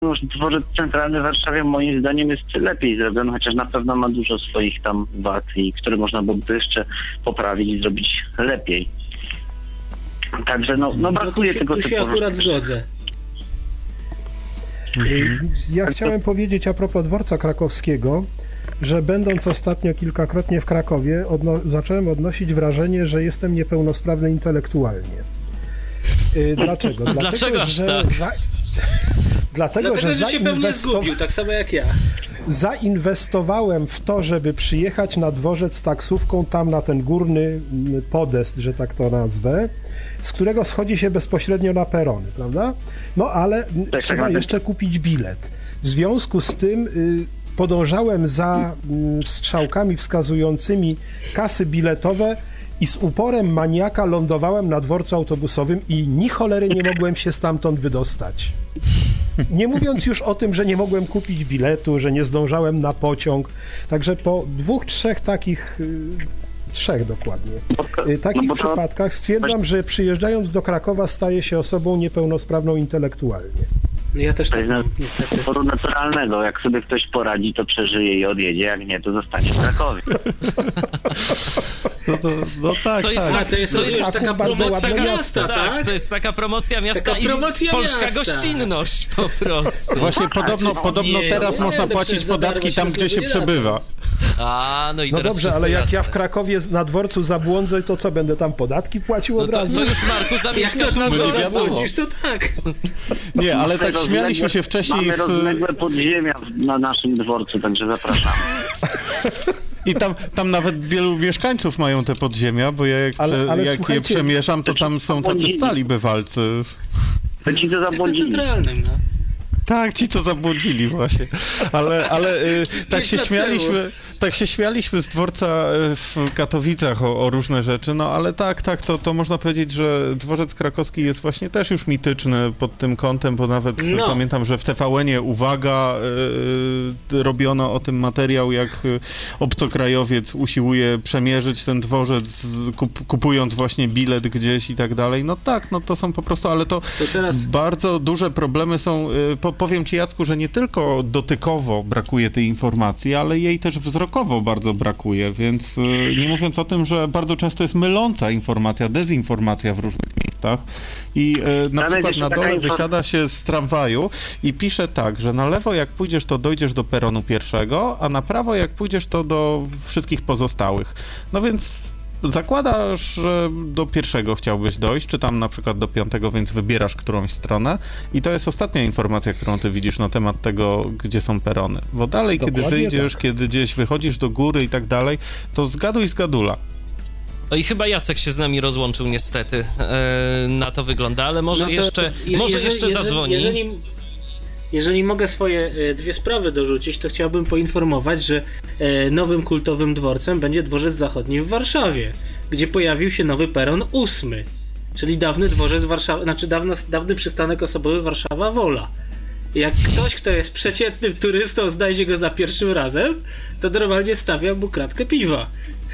Już dworzec centralny w Warszawie moim zdaniem jest lepiej zrobiony, chociaż na pewno ma dużo swoich tam wad, i które można byłoby jeszcze poprawić i zrobić lepiej. Także no brakuje tego typu... Tu się akurat zgodzę. Ja chciałem powiedzieć a propos dworca krakowskiego, że będąc ostatnio kilkakrotnie w Krakowie, zacząłem odnosić wrażenie, że jestem niepełnosprawny intelektualnie. Dlaczego? Dlaczego aż tak? Dlatego, że się pewnie zgubił, tak samo jak ja. Zainwestowałem w to, żeby przyjechać na dworzec z taksówką tam na ten górny podest, że tak to nazwę, z którego schodzi się bezpośrednio na perony, prawda? No ale trzeba jeszcze kupić bilet. W związku z tym podążałem za strzałkami wskazującymi kasy biletowe i z uporem maniaka lądowałem na dworcu autobusowym i ni cholery nie mogłem się stamtąd wydostać. Nie mówiąc już o tym, że nie mogłem kupić biletu, że nie zdążałem na pociąg. Także po 2-3 takich, 3 dokładnie, takich przypadkach stwierdzam, że przyjeżdżając do Krakowa staję się osobą niepełnosprawną intelektualnie. Ja też tak mam, niestety. Z powodu naturalnego, jak sobie ktoś poradzi, to przeżyje i odjedzie, jak nie, to zostanie w Krakowie. No tak, to jest, tak. To jest taka promocja miasta, tak? To jest taka promocja miasta taka promocja i polska miasta. Gościnność po prostu. Właśnie podobno teraz można płacić podatki tam, gdzie się przebywa. No i no teraz dobrze, ale jak jasne. ja w Krakowie na dworcu zabłądzę, to co, będę tam podatki płacił od razu? To już, Marku, zamieszkasz na dworcu. Zabłądzisz, to tak. Nie, ale tak śmialiśmy się wcześniej Mamy rozległe podziemia na naszym dworcu, także zapraszamy. I tam nawet wielu mieszkańców mają te podziemia, bo ja jak je przemieszam, to tam są tacy stali bywalcy. To ci to zabłądzili. Centralnym, no. Tak, ci co zabłądzili właśnie. Ale tak się śmialiśmy z dworca w Katowicach o różne rzeczy, no ale tak, to można powiedzieć, że dworzec krakowski jest właśnie też już mityczny pod tym kątem, bo nawet pamiętam, że w TVN-ie Uwaga robiono o tym materiał, jak obcokrajowiec usiłuje przemierzyć ten dworzec, kupując właśnie bilet gdzieś i tak dalej. No tak, no to są po prostu, ale to teraz... bardzo duże problemy są, powiem ci, Jacku, że nie tylko dotykowo brakuje tej informacji, ale jej też wzrokowo bardzo brakuje, więc nie mówiąc o tym, że bardzo często jest myląca informacja, dezinformacja w różnych miejscach i na przykład na dole wysiada się z tramwaju i pisze tak, że na lewo jak pójdziesz, to dojdziesz do peronu pierwszego, a na prawo jak pójdziesz, to do wszystkich pozostałych. No więc zakładasz, że do pierwszego chciałbyś dojść, czy tam na przykład do 5, więc wybierasz którąś stronę i to jest ostatnia informacja, którą ty widzisz na temat tego, gdzie są perony. Bo dalej, dokładnie, kiedy wyjdziesz, tak, kiedy gdzieś wychodzisz do góry i tak dalej, to zgaduj z gadula. No i chyba Jacek się z nami rozłączył niestety, na to wygląda, ale może jeszcze zadzwoni. Jeżeli mogę swoje 2 sprawy dorzucić, to chciałbym poinformować, że nowym kultowym dworcem będzie dworzec zachodni w Warszawie, gdzie pojawił się nowy peron 8, czyli dawny dworzec Warszawa, znaczy dawny przystanek osobowy Warszawa-Wola. Jak ktoś, kto jest przeciętnym turystą, znajdzie go za pierwszym razem, to normalnie stawia mu kratkę piwa.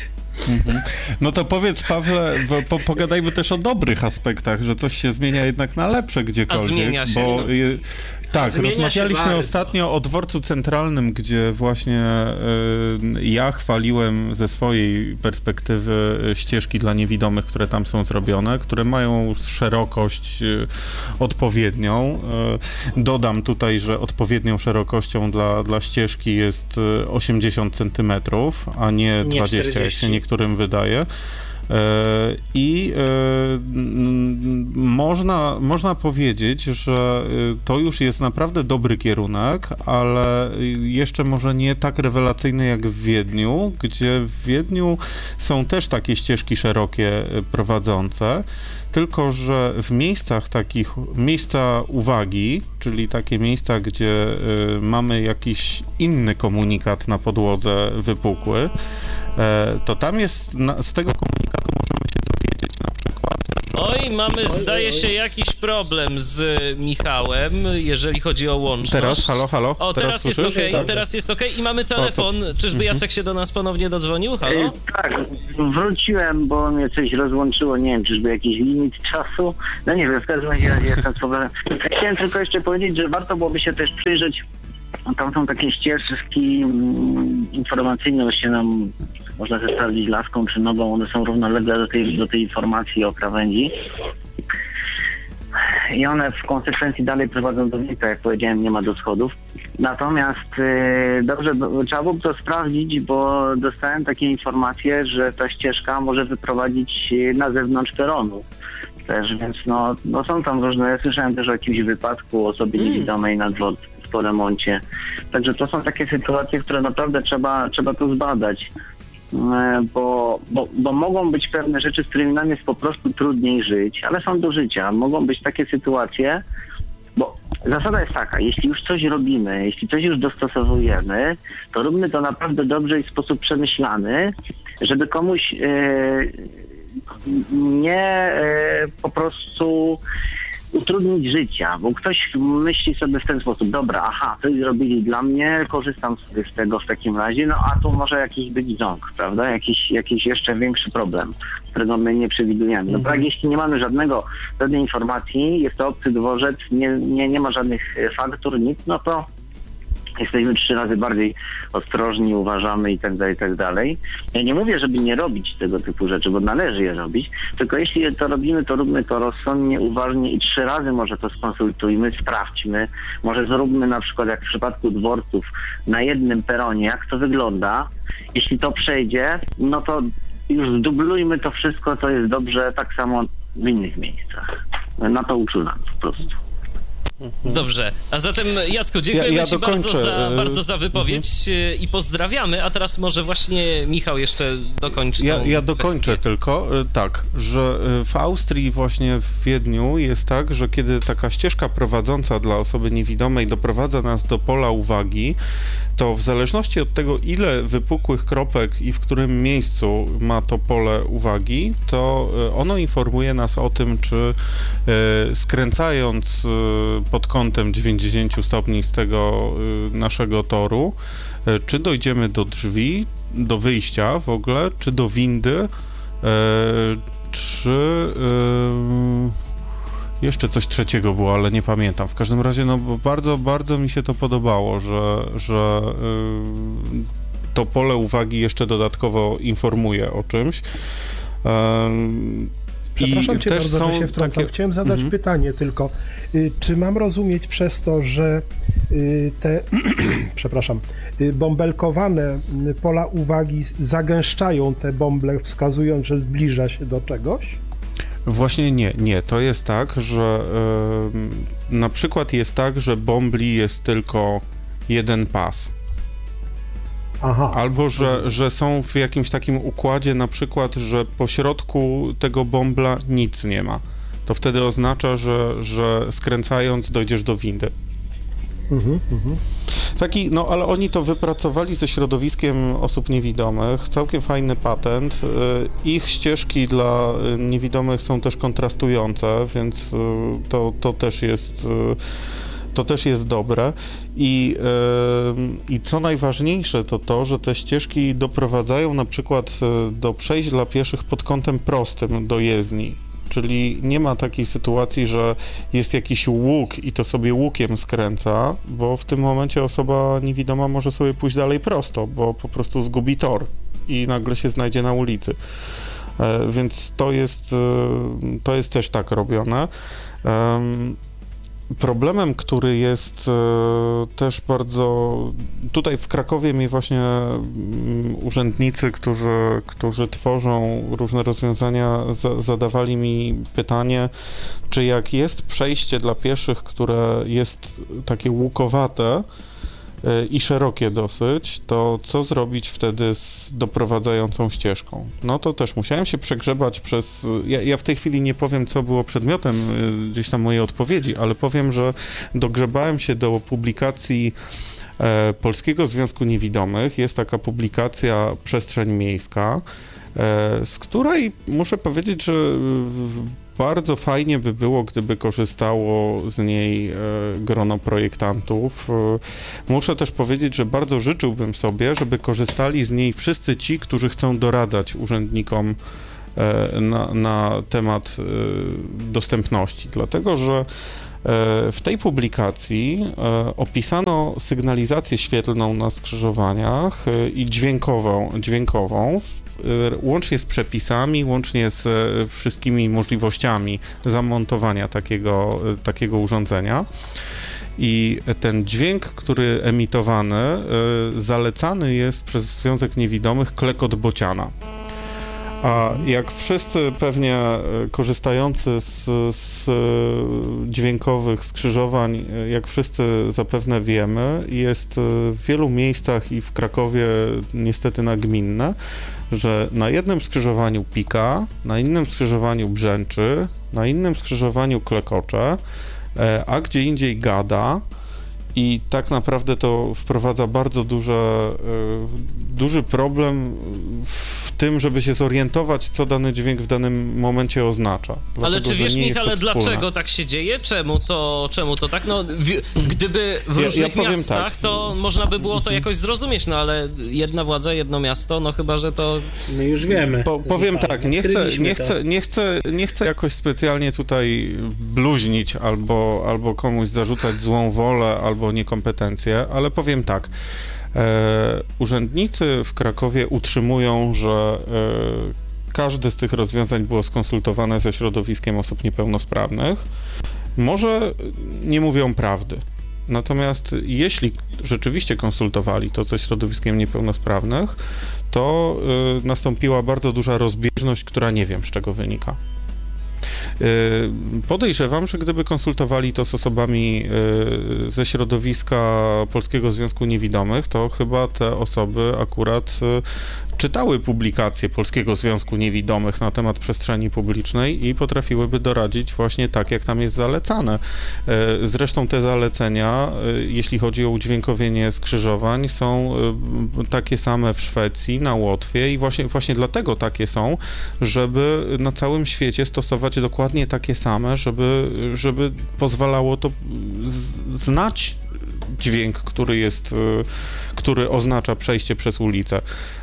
No to powiedz, Pawle, bo pogadajmy też o dobrych aspektach, że coś się zmienia jednak na lepsze gdziekolwiek. A zmienia się. Bo, tak, rozmawialiśmy ostatnio o dworcu centralnym, gdzie właśnie ja chwaliłem ze swojej perspektywy ścieżki dla niewidomych, które tam są zrobione, które mają szerokość odpowiednią. Dodam tutaj, że odpowiednią szerokością dla ścieżki jest 80 cm, a nie 20, 40. Jak się niektórym wydaje. I można powiedzieć, że to już jest naprawdę dobry kierunek, ale jeszcze może nie tak rewelacyjny jak w Wiedniu, gdzie w Wiedniu są też takie ścieżki szerokie prowadzące, tylko że w miejscach takich, miejsca uwagi, czyli takie miejsca, gdzie mamy jakiś inny komunikat na podłodze wypukły, to tam jest, z tego komunikatu możemy się dowiedzieć na przykład, że... Oj, Okej, mamy, zdaje się, jakiś problem z Michałem, jeżeli chodzi o łączność. Teraz, halo? O, teraz jest okej, teraz jest okej i mamy telefon. Czyżby Jacek się do nas ponownie dodzwonił? Halo? Tak, wróciłem, bo mnie coś rozłączyło, nie wiem, czyżby jakiś limit czasu. No nie wiem, w każdym razie jestem z problemem. Chciałem tylko jeszcze powiedzieć, że warto byłoby się też przyjrzeć. Tam są takie ścieżki informacyjne, właśnie nam można się sprawdzić laską czy nogą, one są równolegle do tej informacji o krawędzi. I one w konsekwencji dalej prowadzą do wnika, jak powiedziałem, nie ma do schodów. Natomiast dobrze, trzeba byłoby to sprawdzić, bo dostałem takie informacje, że ta ścieżka może wyprowadzić na zewnątrz peronu. Też, więc no są tam różne, ja słyszałem też o jakimś wypadku osobie niewidomej na dworcu po remoncie. Także to są takie sytuacje, które naprawdę trzeba to zbadać. Bo mogą być pewne rzeczy, z którymi nam jest po prostu trudniej żyć, ale są do życia. Mogą być takie sytuacje, bo zasada jest taka, jeśli już coś robimy, jeśli coś już dostosowujemy, to róbmy to naprawdę dobrze i w sposób przemyślany, żeby komuś nie po prostu utrudnić życia, bo ktoś myśli sobie w ten sposób, dobra, coś zrobili dla mnie, korzystam sobie z tego w takim razie, no a tu może jakiś być ząg, prawda, jakiś jeszcze większy problem, którego my nie przewidujemy. No tak, jeśli nie mamy żadnej informacji, jest to obcy dworzec, nie ma żadnych faktur, nic, no to jesteśmy 3 razy bardziej ostrożni, uważamy i tak dalej. Ja nie mówię, żeby nie robić tego typu rzeczy, bo należy je robić, tylko jeśli to robimy, to róbmy to rozsądnie, uważnie i 3 razy może to skonsultujmy, sprawdźmy. Może zróbmy na przykład, jak w przypadku dworców, na jednym peronie, jak to wygląda. Jeśli to przejdzie, no to już zdublujmy to wszystko, co jest dobrze, tak samo w innych miejscach. Na to uczulam po prostu. Dobrze, a zatem Jacku, dziękujemy Ci bardzo za wypowiedź i pozdrawiamy, a teraz może właśnie Michał jeszcze dokończy tą Ja dokończę tylko, tak, że w Austrii właśnie w Wiedniu jest tak, że kiedy taka ścieżka prowadząca dla osoby niewidomej doprowadza nas do pola uwagi, to w zależności od tego, ile wypukłych kropek i w którym miejscu ma to pole uwagi, to ono informuje nas o tym, czy skręcając pod kątem 90 stopni z tego naszego toru, czy dojdziemy do drzwi, do wyjścia w ogóle, czy do windy, czy jeszcze coś trzeciego było, ale nie pamiętam. W każdym razie no bardzo mi się to podobało, że to pole uwagi jeszcze dodatkowo informuje o czymś. Przepraszam cię bardzo, że się wtrącam. Chciałem zadać pytanie tylko. Czy mam rozumieć przez to, że te bąbelkowane pola uwagi zagęszczają te bąble, wskazując, że zbliża się do czegoś? Właśnie nie. To jest tak, że na przykład jest tak, że bąbli jest tylko jeden pas. Aha. Albo, że są w jakimś takim układzie, na przykład, że po środku tego bąbla nic nie ma. To wtedy oznacza, że skręcając dojdziesz do windy. Taki, no ale oni to wypracowali ze środowiskiem osób niewidomych, całkiem fajny patent. Ich ścieżki dla niewidomych są też kontrastujące, więc to też jest dobre. I co najważniejsze to to, że te ścieżki doprowadzają na przykład do przejść dla pieszych pod kątem prostym do jezdni. Czyli nie ma takiej sytuacji, że jest jakiś łuk i to sobie łukiem skręca, bo w tym momencie osoba niewidoma może sobie pójść dalej prosto, bo po prostu zgubi tor i nagle się znajdzie na ulicy. Więc to jest też tak robione. Problemem, który jest też bardzo... Tutaj w Krakowie mi właśnie urzędnicy, którzy tworzą różne rozwiązania, zadawali mi pytanie, czy jak jest przejście dla pieszych, które jest takie łukowate i szerokie dosyć, to co zrobić wtedy z doprowadzającą ścieżką? No to też musiałem się przegrzebać przez... Ja w tej chwili nie powiem, co było przedmiotem gdzieś tam mojej odpowiedzi, ale powiem, że dogrzebałem się do publikacji Polskiego Związku Niewidomych. Jest taka publikacja Przestrzeń Miejska, z której muszę powiedzieć, że bardzo fajnie by było, gdyby korzystało z niej grono projektantów. Muszę też powiedzieć, że bardzo życzyłbym sobie, żeby korzystali z niej wszyscy ci, którzy chcą doradzać urzędnikom na temat dostępności, dlatego że w tej publikacji opisano sygnalizację świetlną na skrzyżowaniach i dźwiękową, łącznie z przepisami, łącznie z wszystkimi możliwościami zamontowania takiego urządzenia. I ten dźwięk, który emitowany, zalecany jest przez Związek Niewidomych klekot bociana. A jak wszyscy pewnie korzystający z dźwiękowych skrzyżowań, jak wszyscy zapewne wiemy, jest w wielu miejscach i w Krakowie niestety nagminne, że na jednym skrzyżowaniu pika, na innym skrzyżowaniu brzęczy, na innym skrzyżowaniu klekocze, a gdzie indziej gada. I tak naprawdę to wprowadza bardzo duży problem w tym, żeby się zorientować, co dany dźwięk w danym momencie oznacza. Dlatego, ale czy wiesz, Michale, dlaczego tak się dzieje? Czemu to tak? No, gdyby w różnych miastach, tak, to można by było to jakoś zrozumieć, no ale jedna władza, jedno miasto, no chyba, że to... My już wiemy. Powiem tak, nie chcę jakoś specjalnie tutaj bluźnić albo komuś zarzucać złą wolę, albo niekompetencje, ale powiem tak. Urzędnicy w Krakowie utrzymują, że każde z tych rozwiązań było skonsultowane ze środowiskiem osób niepełnosprawnych. Może nie mówią prawdy. Natomiast jeśli rzeczywiście konsultowali to ze środowiskiem niepełnosprawnych, to nastąpiła bardzo duża rozbieżność, która nie wiem, z czego wynika. Podejrzewam, że gdyby konsultowali to z osobami ze środowiska Polskiego Związku Niewidomych, to chyba te osoby akurat czytały publikacje Polskiego Związku Niewidomych na temat przestrzeni publicznej i potrafiłyby doradzić właśnie tak, jak tam jest zalecane. Zresztą te zalecenia, jeśli chodzi o udźwiękowienie skrzyżowań, są takie same w Szwecji, na Łotwie i właśnie dlatego takie są, żeby na całym świecie stosować dokładnie takie same, żeby pozwalało to znać dźwięk, który oznacza przejście przez ulicę.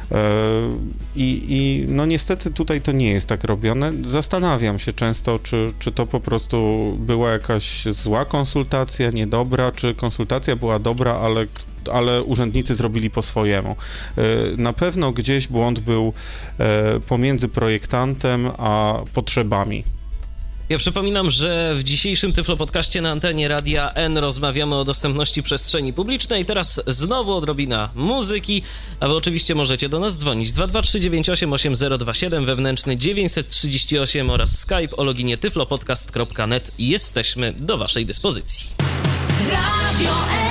I no niestety tutaj to nie jest tak robione. Zastanawiam się często, czy to po prostu była jakaś zła konsultacja, niedobra, czy konsultacja była dobra, ale urzędnicy zrobili po swojemu. Na pewno gdzieś błąd był pomiędzy projektantem a potrzebami. Ja przypominam, że w dzisiejszym Tyflo Podcaście na antenie Radia N rozmawiamy o dostępności przestrzeni publicznej. Teraz znowu odrobina muzyki, a wy oczywiście możecie do nas dzwonić 223988027, wewnętrzny 938 oraz Skype o loginie tyflopodcast.net. Jesteśmy do waszej dyspozycji. Radio N.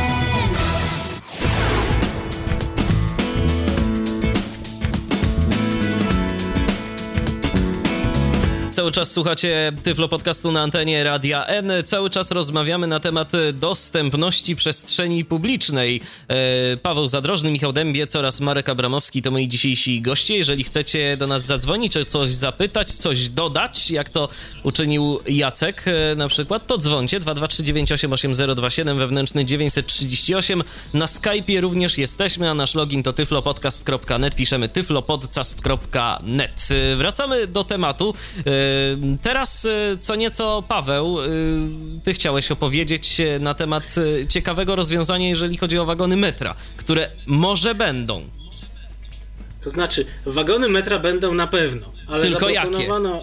Cały czas słuchacie Tyflo Podcastu na antenie Radia N. Cały czas rozmawiamy na temat dostępności przestrzeni publicznej. Paweł Zadrożny, Michał Dębiec oraz Marek Abramowski to moi dzisiejsi goście. Jeżeli chcecie do nas zadzwonić, czy coś zapytać, coś dodać, jak to uczynił Jacek na przykład, to dzwońcie 223988027, wewnętrzny 938. Na Skype'ie również jesteśmy, a nasz login to tyflopodcast.net. Piszemy tyflopodcast.net. Wracamy do tematu. Teraz co nieco, Paweł, ty chciałeś opowiedzieć na temat ciekawego rozwiązania, jeżeli chodzi o wagony metra, które może będą. To znaczy, wagony metra będą na pewno, ale tylko jakie?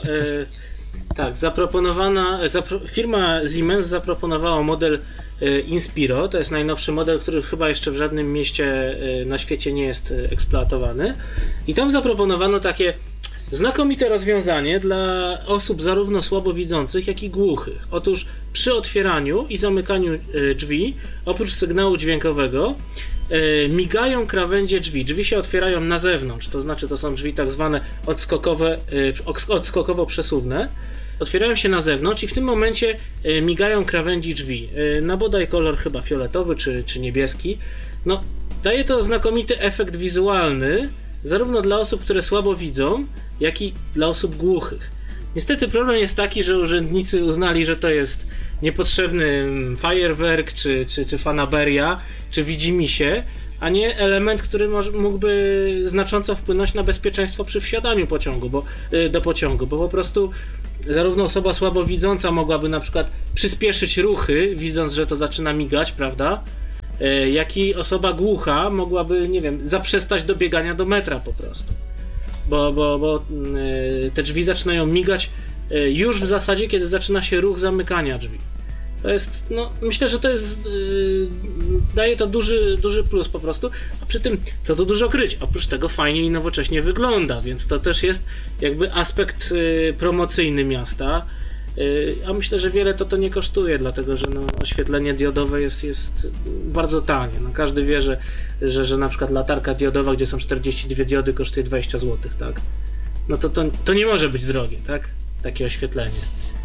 Firma Siemens zaproponowała model Inspiro, to jest najnowszy model, który chyba jeszcze w żadnym mieście na świecie nie jest eksploatowany, i tam zaproponowano takie znakomite rozwiązanie dla osób zarówno słabowidzących, jak i głuchych. Otóż przy otwieraniu i zamykaniu drzwi, oprócz sygnału dźwiękowego, migają krawędzie drzwi. Drzwi się otwierają na zewnątrz, to znaczy to są drzwi tak zwane odskokowo-przesuwne. Otwierają się na zewnątrz i w tym momencie migają krawędzi drzwi. Na bodaj kolor chyba fioletowy czy niebieski. No, daje to znakomity efekt wizualny, zarówno dla osób, które słabo widzą, jak i dla osób głuchych. Niestety problem jest taki, że urzędnicy uznali, że to jest niepotrzebny fajerwerk, czy fanaberia, czy widzimisię, a nie element, który mógłby znacząco wpłynąć na bezpieczeństwo przy wsiadaniu do pociągu, bo po prostu zarówno osoba słabowidząca mogłaby na przykład przyspieszyć ruchy, widząc, że to zaczyna migać, prawda? Jak i osoba głucha mogłaby, nie wiem, zaprzestać dobiegania do metra po prostu. Bo te drzwi zaczynają migać już w zasadzie, kiedy zaczyna się ruch zamykania drzwi. To jest, no, myślę, że to jest, daje to duży plus po prostu, a przy tym, co tu dużo kryć, oprócz tego fajnie i nowocześnie wygląda, więc to też jest jakby aspekt promocyjny miasta, a myślę, że wiele to nie kosztuje, dlatego, że no, oświetlenie diodowe jest bardzo tanie. No, każdy wie, że na przykład latarka diodowa, gdzie są 42 diody, kosztuje 20 zł, tak? No to nie może być drogie, tak? Takie oświetlenie.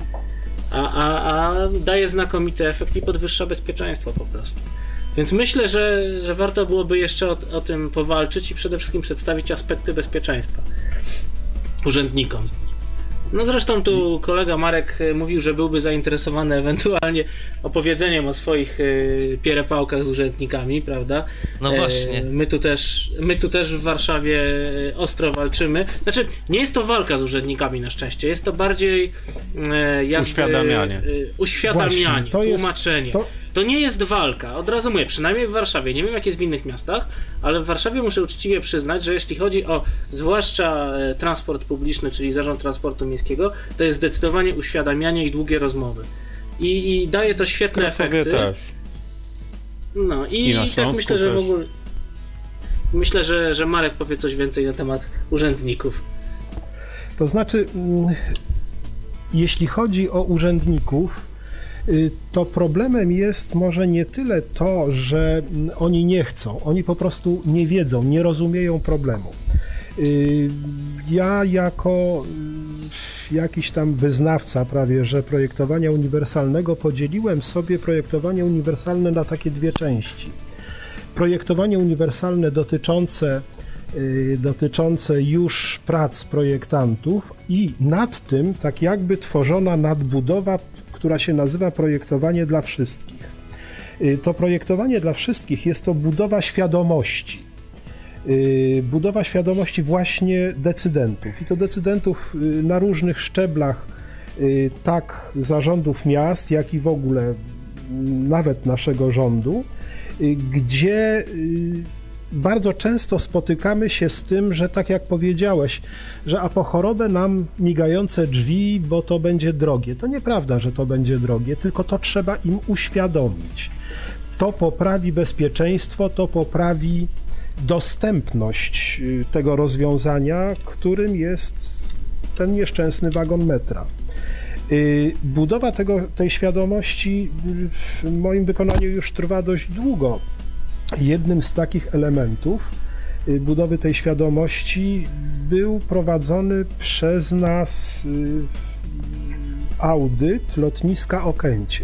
A daje znakomity efekt i podwyższa bezpieczeństwo po prostu. Więc myślę, że warto byłoby jeszcze o tym powalczyć i przede wszystkim przedstawić aspekty bezpieczeństwa urzędnikom. No zresztą tu kolega Marek mówił, że byłby zainteresowany ewentualnie opowiedzeniem o swoich pierepałkach z urzędnikami, prawda? No właśnie. My tu też w Warszawie ostro walczymy. Znaczy, nie jest to walka z urzędnikami na szczęście, jest to bardziej jakby uświadamianie, tłumaczenie. To nie jest walka, od razu mówię, przynajmniej w Warszawie, nie wiem jak jest w innych miastach, ale w Warszawie muszę uczciwie przyznać, że jeśli chodzi o zwłaszcza transport publiczny, czyli Zarząd Transportu Miejskiego, to jest zdecydowanie uświadamianie i długie rozmowy. I daje to świetne efekty. Też. No i tak myślę, że w ogóle myślę, że Marek powie coś więcej na temat urzędników. To znaczy, jeśli chodzi o urzędników, to problemem jest może nie tyle to, że oni nie chcą, oni po prostu nie wiedzą, nie rozumieją problemu. Ja jako jakiś tam wyznawca prawie, że projektowania uniwersalnego podzieliłem sobie projektowanie uniwersalne na takie dwie części. Projektowanie uniwersalne dotyczące już prac projektantów i nad tym tak jakby tworzona nadbudowa, która się nazywa projektowanie dla wszystkich. To projektowanie dla wszystkich jest to budowa świadomości. Budowa świadomości właśnie decydentów. I to decydentów na różnych szczeblach, tak zarządów miast, jak i w ogóle nawet naszego rządu, gdzie bardzo często spotykamy się z tym, że tak jak powiedziałeś, że a po chorobę nam migające drzwi, bo to będzie drogie. To nieprawda, że to będzie drogie, tylko to trzeba im uświadomić. To poprawi bezpieczeństwo, to poprawi dostępność tego rozwiązania, którym jest ten nieszczęsny wagon metra. Budowa tej świadomości w moim wykonaniu już trwa dość długo. Jednym z takich elementów budowy tej świadomości był prowadzony przez nas audyt lotniska Okęcie.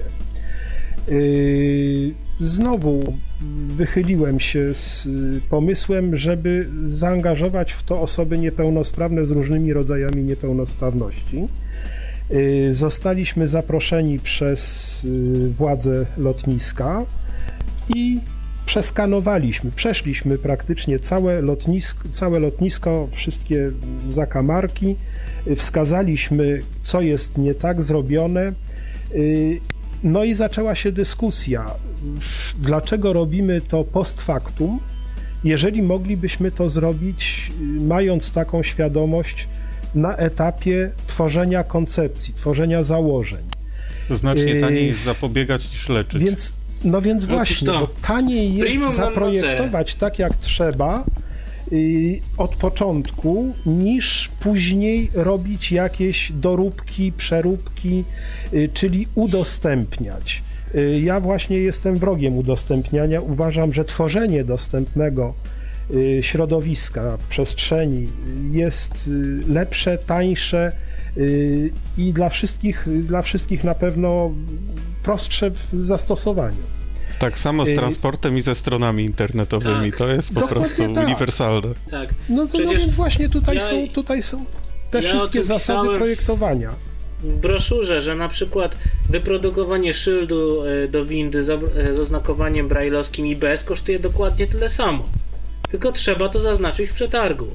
Znowu wychyliłem się z pomysłem, żeby zaangażować w to osoby niepełnosprawne z różnymi rodzajami niepełnosprawności. Zostaliśmy zaproszeni przez władze lotniska i przeszliśmy praktycznie całe lotnisko, wszystkie zakamarki, wskazaliśmy, co jest nie tak zrobione, no i zaczęła się dyskusja, dlaczego robimy to post factum, jeżeli moglibyśmy to zrobić, mając taką świadomość na etapie tworzenia koncepcji, tworzenia założeń. Znacznie taniej jest zapobiegać niż leczyć. Więc właśnie, bo taniej jest zaprojektować tak jak trzeba od początku, niż później robić jakieś doróbki, przeróbki, czyli udostępniać. Ja właśnie jestem wrogiem udostępniania. Uważam, że tworzenie dostępnego środowiska, przestrzeni jest lepsze, tańsze i dla wszystkich na pewno prostsze w zastosowaniu. Tak samo z transportem i ze stronami internetowymi. Tak. To jest po prostu uniwersalne. Tak. No więc właśnie tutaj są te wszystkie zasady projektowania. W broszurze, że na przykład wyprodukowanie szyldu do windy z oznakowaniem brajlowskim i bez kosztuje dokładnie tyle samo. Tylko trzeba to zaznaczyć w przetargu.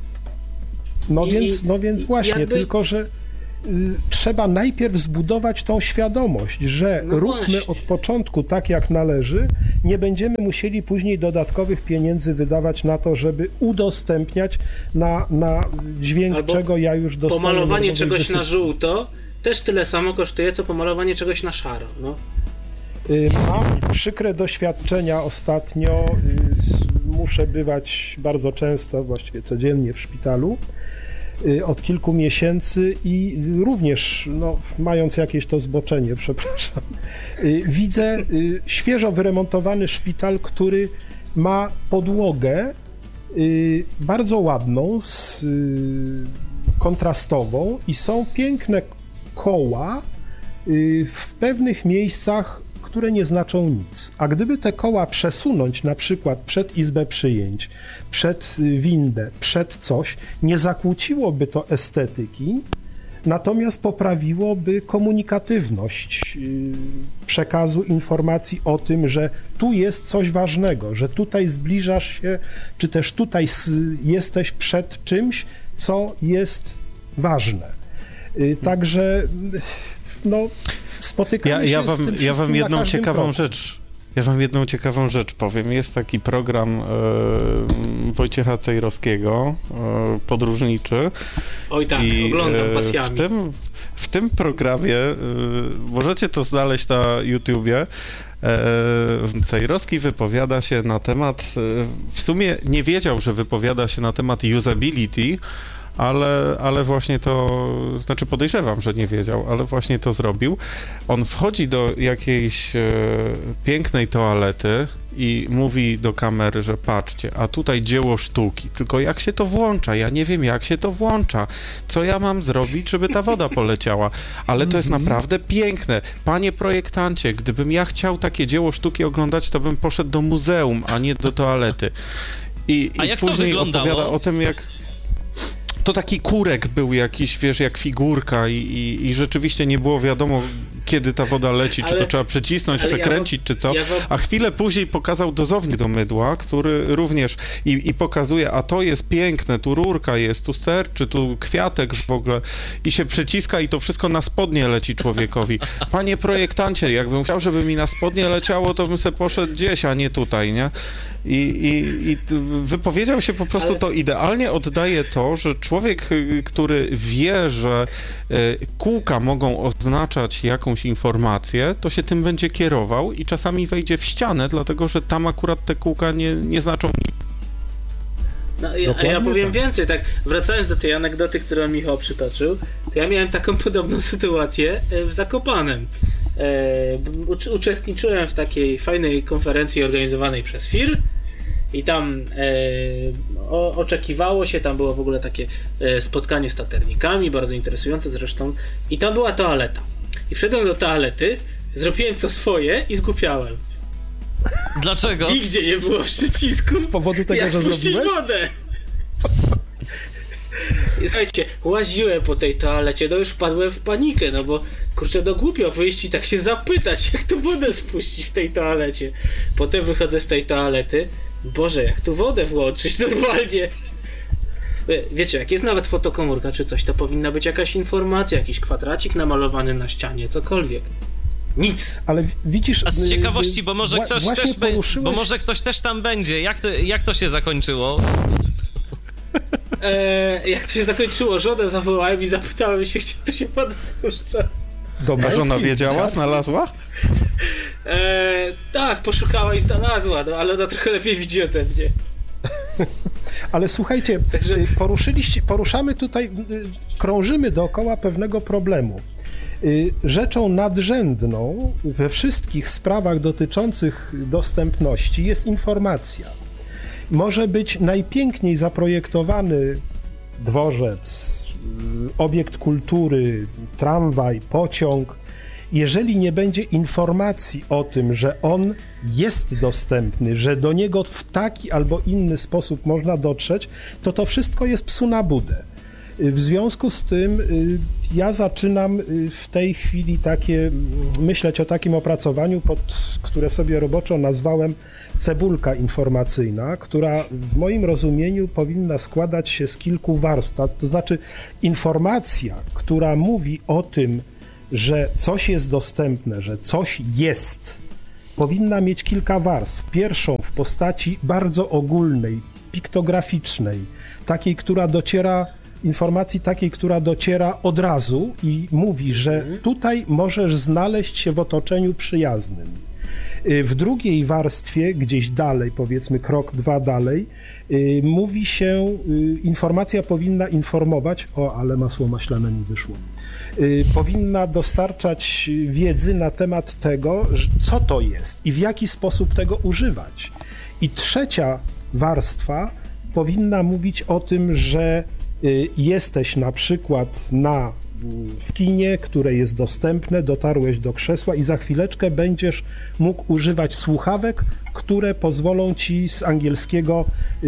No więc właśnie, tylko że trzeba najpierw zbudować tą świadomość, że róbmy od początku tak jak należy, nie będziemy musieli później dodatkowych pieniędzy wydawać na to, żeby udostępniać na dźwięk, albo czego ja już dostaję. Pomalowanie czegoś na żółto też tyle samo kosztuje, co pomalowanie czegoś na szaro. No. Mam przykre doświadczenia ostatnio, muszę bywać bardzo często, właściwie codziennie w szpitalu od kilku miesięcy i również, mając jakieś to zboczenie, przepraszam, widzę świeżo wyremontowany szpital, który ma podłogę bardzo ładną, kontrastową i są piękne koła w pewnych miejscach, które nie znaczą nic. A gdyby te koła przesunąć na przykład przed izbę przyjęć, przed windę, przed coś, nie zakłóciłoby to estetyki, natomiast poprawiłoby komunikatywność przekazu informacji o tym, że tu jest coś ważnego, że tutaj zbliżasz się, czy też tutaj jesteś przed czymś, co jest ważne. Także spotykamy się z tym ja wam jedną ciekawą rzecz powiem. Jest taki program Wojciecha Cejrowskiego, podróżniczy. Oj tak, oglądam pasjami. W tym programie, możecie to znaleźć na YouTubie, Cejrowski wypowiada się na temat, w sumie nie wiedział, że wypowiada się na temat usability, ale właśnie to, znaczy podejrzewam, że nie wiedział, ale właśnie to zrobił. On wchodzi do jakiejś pięknej toalety i mówi do kamery, że patrzcie, a tutaj dzieło sztuki, tylko jak się to włącza? Ja nie wiem, jak się to włącza. Co ja mam zrobić, żeby ta woda poleciała? Ale to jest naprawdę piękne. Panie projektancie, gdybym ja chciał takie dzieło sztuki oglądać, to bym poszedł do muzeum, a nie do toalety. A jak później to wyglądało? Opowiada o tym, jak... To taki kurek był jakiś, wiesz, jak figurka i rzeczywiście nie było wiadomo, kiedy ta woda leci, czy to trzeba przycisnąć, przekręcić, czy co. A chwilę później pokazał dozownik do mydła, który również i pokazuje, a to jest piękne, tu rurka jest, tu sterczy, tu kwiatek w ogóle i się przyciska i to wszystko na spodnie leci człowiekowi. Panie projektancie, jakbym chciał, żeby mi na spodnie leciało, to bym se poszedł gdzieś, a nie tutaj, nie? I wypowiedział się po prostu, to idealnie oddaje to, że człowiek, który wie, że kółka mogą oznaczać jakąś informację, to się tym będzie kierował i czasami wejdzie w ścianę, dlatego że tam akurat te kółka nie znaczą nic. Ja powiem więcej, tak wracając do tej anegdoty, którą Michał przytoczył, to ja miałem taką podobną sytuację w Zakopanem. Uczestniczyłem w takiej fajnej konferencji organizowanej przez FIR i tam oczekiwało się, tam było w ogóle takie spotkanie z taternikami, bardzo interesujące zresztą, i tam była toaleta. I wszedłem do toalety, zrobiłem co swoje i zgłupiałem. Dlaczego? Nigdzie nie było przycisku. Z powodu tego, że zrobiłeś? Wodę. I słuchajcie, łaziłem po tej toalecie, już wpadłem w panikę, bo kurczę, głupio wyjść i tak się zapytać, jak tu wodę spuścić w tej toalecie. Potem wychodzę z tej toalety, Boże, jak tu wodę włączyć normalnie. Wiecie, jak jest nawet fotokomórka czy coś, to powinna być jakaś informacja, jakiś kwadracik namalowany na ścianie, cokolwiek. Nic. Ale widzisz... A z ciekawości, bo może ktoś też tam będzie. Jak to się zakończyło? Jak to się zakończyło? Żonę zawołałem i zapytałem się, gdzie to się woda spuszcza. A żona wiedziała? Znalazła? Tak, poszukała i znalazła, ale ona trochę lepiej widzi ode mnie. Ale słuchajcie, także... poruszamy tutaj, krążymy dookoła pewnego problemu. Rzeczą nadrzędną we wszystkich sprawach dotyczących dostępności jest informacja. Może być najpiękniej zaprojektowany dworzec, obiekt kultury, tramwaj, pociąg. Jeżeli nie będzie informacji o tym, że on jest dostępny, że do niego w taki albo inny sposób można dotrzeć, to wszystko jest psu na budę. W związku z tym ja zaczynam w tej chwili myśleć o takim opracowaniu, które sobie roboczo nazwałem cebulka informacyjna, która w moim rozumieniu powinna składać się z kilku warstw. To znaczy informacja, która mówi o tym, że coś jest dostępne, że coś jest, powinna mieć kilka warstw. Pierwszą w postaci bardzo ogólnej, piktograficznej, takiej, która dociera od razu i mówi, że tutaj możesz znaleźć się w otoczeniu przyjaznym. W drugiej warstwie, gdzieś dalej, powiedzmy krok 2 dalej, mówi się, informacja powinna informować, ale masło maślane mi wyszło, powinna dostarczać wiedzy na temat tego, co to jest i w jaki sposób tego używać. I trzecia warstwa powinna mówić o tym, że jesteś na przykład w kinie, które jest dostępne, dotarłeś do krzesła i za chwileczkę będziesz mógł używać słuchawek, które pozwolą ci z angielskiego,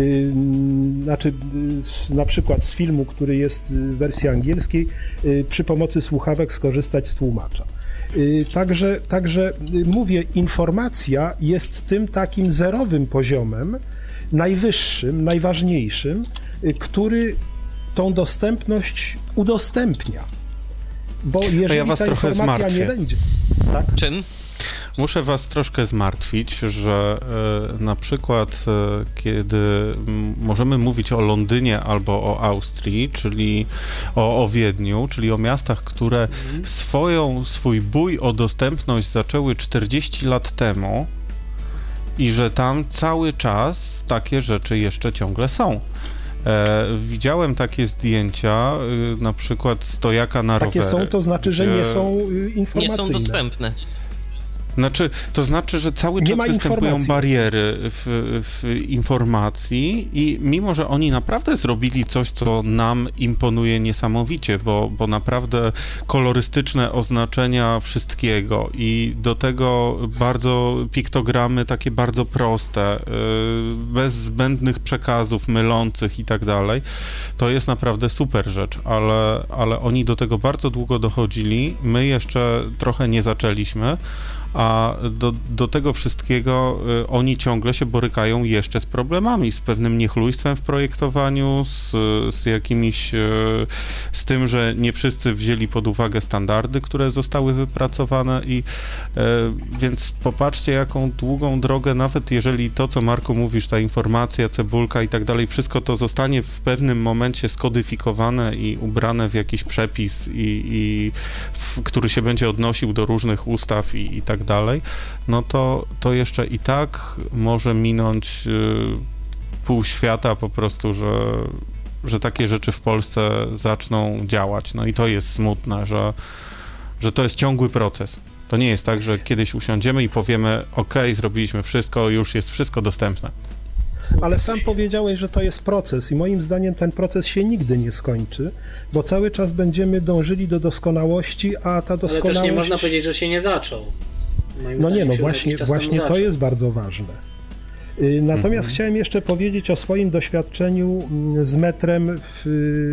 na przykład z filmu, który jest w wersji angielskiej, przy pomocy słuchawek skorzystać z tłumacza. Także mówię, informacja jest tym takim zerowym poziomem, najwyższym, najważniejszym, który tą dostępność udostępnia. Bo jeżeli ta informacja nie będzie... Tak? Czym? Muszę was troszkę zmartwić, że na przykład kiedy możemy mówić o Londynie albo o Austrii, czyli o Wiedniu, czyli o miastach, które swój bój o dostępność zaczęły 40 lat temu i że tam cały czas takie rzeczy jeszcze ciągle są. Widziałem takie zdjęcia, na przykład stojaka na rowery. Takie są, to znaczy, że nie są informacyjne. Nie są dostępne. To znaczy, że cały czas występują bariery w informacji i mimo, że oni naprawdę zrobili coś, co nam imponuje niesamowicie, bo naprawdę kolorystyczne oznaczenia wszystkiego i do tego bardzo piktogramy takie bardzo proste, bez zbędnych przekazów, mylących i tak dalej, to jest naprawdę super rzecz, ale oni do tego bardzo długo dochodzili, my jeszcze trochę nie zaczęliśmy, a do tego wszystkiego oni ciągle się borykają jeszcze z problemami, z pewnym niechlujstwem w projektowaniu, z tym, że nie wszyscy wzięli pod uwagę standardy, które zostały wypracowane więc popatrzcie, jaką długą drogę, nawet jeżeli to, co Marku mówisz, ta informacja, cebulka i tak dalej, wszystko to zostanie w pewnym momencie skodyfikowane i ubrane w jakiś przepis który się będzie odnosił do różnych ustaw i tak dalej, no to jeszcze i tak może minąć pół świata po prostu, że takie rzeczy w Polsce zaczną działać. No i to jest smutne, że to jest ciągły proces. To nie jest tak, że kiedyś usiądziemy i powiemy, zrobiliśmy wszystko, już jest wszystko dostępne. Ale sam powiedziałeś, że to jest proces i moim zdaniem ten proces się nigdy nie skończy, bo cały czas będziemy dążyli do doskonałości, a ta doskonałość... Ale też nie można powiedzieć, że się nie zaczął. Właśnie to jest bardzo ważne. Natomiast chciałem jeszcze powiedzieć o swoim doświadczeniu z metrem w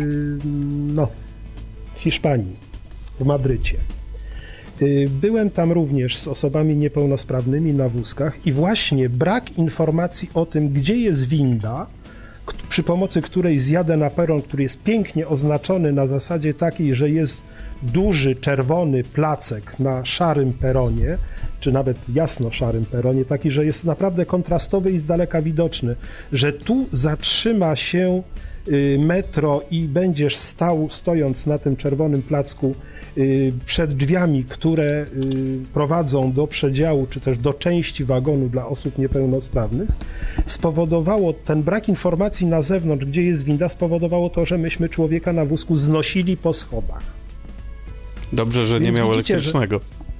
Hiszpanii, w Madrycie. Byłem tam również z osobami niepełnosprawnymi na wózkach i właśnie brak informacji o tym, gdzie jest winda, przy pomocy której zjadę na peron, który jest pięknie oznaczony na zasadzie takiej, że jest duży czerwony placek na szarym peronie, czy nawet jasno szarym peronie, taki, że jest naprawdę kontrastowy i z daleka widoczny, że tu zatrzyma się metro i będziesz stojąc na tym czerwonym placku przed drzwiami, które prowadzą do przedziału, czy też do części wagonu dla osób niepełnosprawnych, spowodowało, ten brak informacji na zewnątrz, gdzie jest winda, spowodowało to, że myśmy człowieka na wózku znosili po schodach. Dobrze, że nie miał elektrycznego.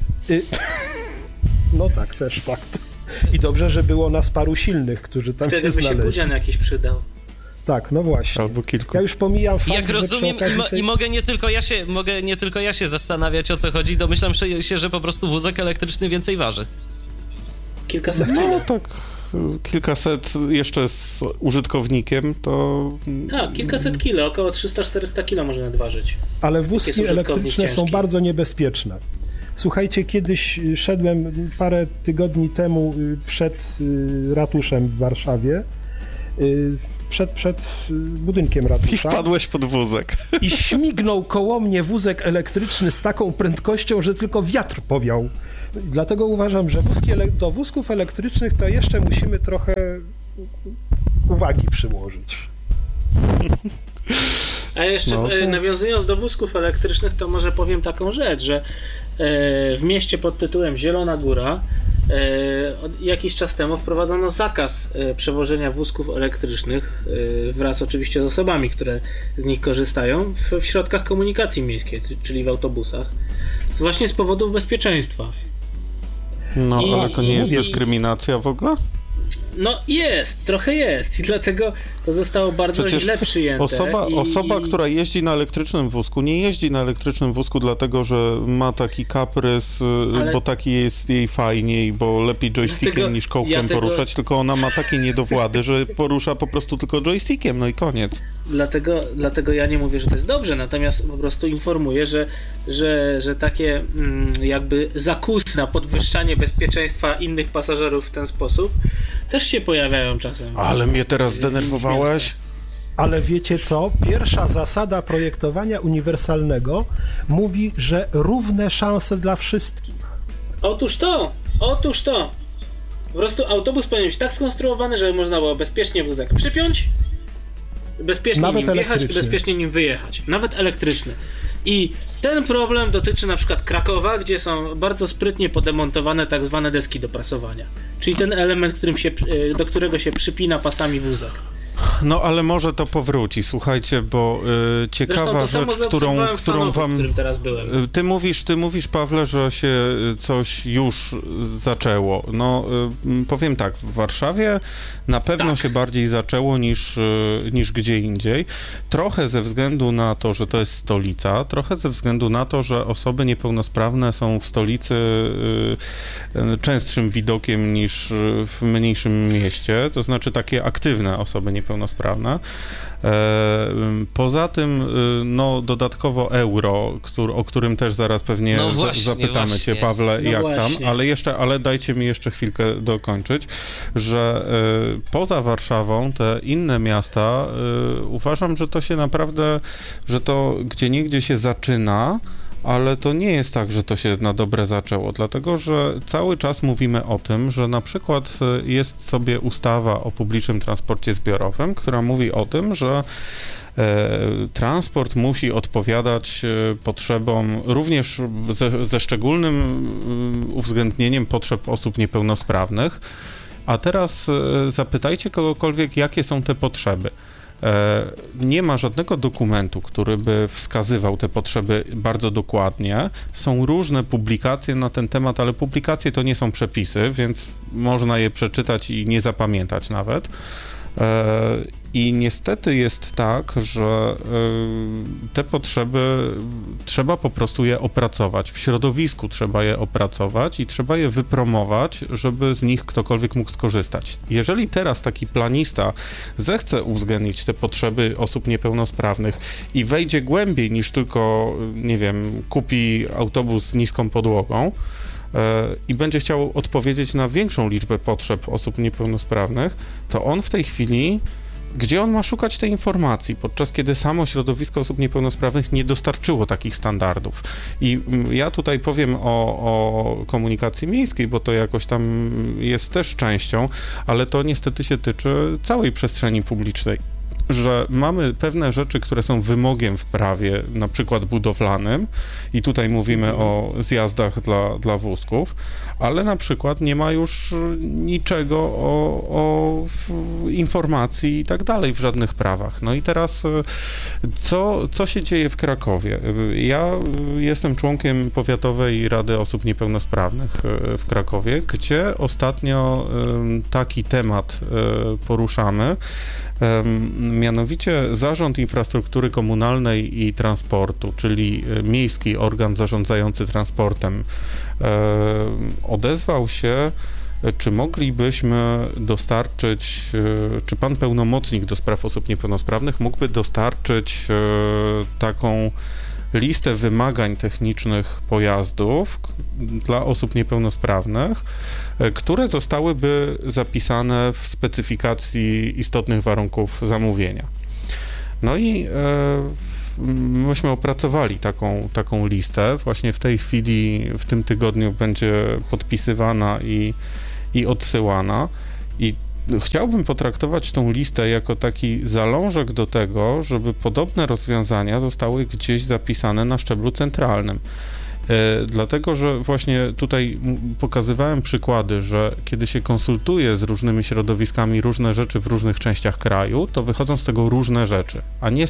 No tak, też fakt. I dobrze, że było nas paru silnych, którzy tam wtedy się znaleźli. Wtedy by się budzian jakiś przydał. Tak, no właśnie. Albo kilku. Ja już pomijam fakt, jak rozumiem, i mogę nie tylko ja się zastanawiać, o co chodzi, domyślam się, że po prostu wózek elektryczny więcej waży. Kilkaset kilo. Tak. kilkaset jeszcze z użytkownikiem, to... Tak, kilkaset kilo, około 300-400 kilo może nadważyć. Ale wózki elektryczne są bardzo niebezpieczne. Słuchajcie, kiedyś szedłem parę tygodni temu przed ratuszem w Warszawie, przed budynkiem ratusza. I wpadłeś pod wózek. I śmignął koło mnie wózek elektryczny z taką prędkością, że tylko wiatr powiał. Dlatego uważam, że do wózków elektrycznych to jeszcze musimy trochę uwagi przyłożyć. A jeszcze nawiązując do wózków elektrycznych, to może powiem taką rzecz, że w mieście pod tytułem Zielona Góra jakiś czas temu wprowadzono zakaz przewożenia wózków elektrycznych wraz oczywiście z osobami, które z nich korzystają w środkach komunikacji miejskiej, czyli w autobusach, właśnie z powodów bezpieczeństwa. No, ale to nie jest dyskryminacja w ogóle? No trochę jest i dlatego to zostało bardzo źle przyjęte. Osoba, która jeździ na elektrycznym wózku, nie jeździ na elektrycznym wózku dlatego, że ma taki kaprys, bo taki jest jej fajniej, bo lepiej joystickiem niż kołkiem poruszać, tylko ona ma takie niedowłady, że porusza po prostu tylko joystickiem, no i koniec. Dlatego ja nie mówię, że to jest dobrze, natomiast po prostu informuję, że takie jakby zakusy na podwyższanie bezpieczeństwa innych pasażerów w ten sposób też się pojawiają czasem. Ale mnie teraz zdenerwowałeś. Ale wiecie co? Pierwsza zasada projektowania uniwersalnego mówi, że równe szanse dla wszystkich. Otóż to! Po prostu autobus powinien być tak skonstruowany, żeby można było bezpiecznie wózek przypiąć, bezpiecznie nawet nim wjechać i bezpiecznie nim wyjechać. Nawet elektryczny. I ten problem dotyczy na przykład Krakowa, gdzie są bardzo sprytnie podemontowane tak zwane deski do prasowania. Czyli ten element, do którego się przypina pasami wózek. No ale może to powróci, słuchajcie, bo ciekawa rzecz, którą wam... w którym teraz byłem. Ty mówisz, Pawle, że się coś już zaczęło. No powiem tak, w Warszawie na pewno się bardziej zaczęło niż gdzie indziej. Trochę ze względu na to, że to jest stolica, trochę ze względu na to, że osoby niepełnosprawne są w stolicy częstszym widokiem niż w mniejszym mieście, to znaczy takie aktywne osoby niepełnosprawne. Poza tym, no dodatkowo euro, o którym też zaraz pewnie zapytamy cię, Pawle, ale dajcie mi jeszcze chwilkę dokończyć, że poza Warszawą te inne miasta, uważam, że to się naprawdę, że to gdzieniegdzie się zaczyna, ale to nie jest tak, że to się na dobre zaczęło, dlatego że cały czas mówimy o tym, że na przykład jest sobie ustawa o publicznym transporcie zbiorowym, która mówi o tym, że transport musi odpowiadać potrzebom, również ze szczególnym uwzględnieniem potrzeb osób niepełnosprawnych. A teraz zapytajcie kogokolwiek, jakie są te potrzeby. Nie ma żadnego dokumentu, który by wskazywał te potrzeby bardzo dokładnie. Są różne publikacje na ten temat, ale publikacje to nie są przepisy, więc można je przeczytać i nie zapamiętać nawet. I niestety jest tak, że te potrzeby trzeba po prostu je opracować. W środowisku trzeba je opracować i trzeba je wypromować, żeby z nich ktokolwiek mógł skorzystać. Jeżeli teraz taki planista zechce uwzględnić te potrzeby osób niepełnosprawnych i wejdzie głębiej niż tylko, nie wiem, kupi autobus z niską podłogą, i będzie chciał odpowiedzieć na większą liczbę potrzeb osób niepełnosprawnych, to on w tej chwili, gdzie on ma szukać tej informacji, podczas kiedy samo środowisko osób niepełnosprawnych nie dostarczyło takich standardów. I ja tutaj powiem o komunikacji miejskiej, bo to jakoś tam jest też częścią, ale to niestety się tyczy całej przestrzeni publicznej, że mamy pewne rzeczy, które są wymogiem w prawie, na przykład budowlanym, i tutaj mówimy o zjazdach dla wózków, ale na przykład nie ma już niczego o informacji i tak dalej w żadnych prawach. No i teraz co się dzieje w Krakowie? Ja jestem członkiem Powiatowej Rady Osób Niepełnosprawnych w Krakowie, gdzie ostatnio taki temat poruszamy. Mianowicie Zarząd Infrastruktury Komunalnej i Transportu, czyli miejski organ zarządzający transportem, odezwał się czy moglibyśmy dostarczyć, czy pan pełnomocnik do spraw osób niepełnosprawnych mógłby dostarczyć taką listę wymagań technicznych pojazdów dla osób niepełnosprawnych, które zostałyby zapisane w specyfikacji istotnych warunków zamówienia. No i myśmy opracowali taką listę. Właśnie w tej chwili, w tym tygodniu będzie podpisywana i odsyłana. I chciałbym potraktować tą listę jako taki zalążek do tego, żeby podobne rozwiązania zostały gdzieś zapisane na szczeblu centralnym. Dlatego, że właśnie tutaj pokazywałem przykłady, że kiedy się konsultuje z różnymi środowiskami różne rzeczy w różnych częściach kraju, to wychodzą z tego różne rzeczy, a nie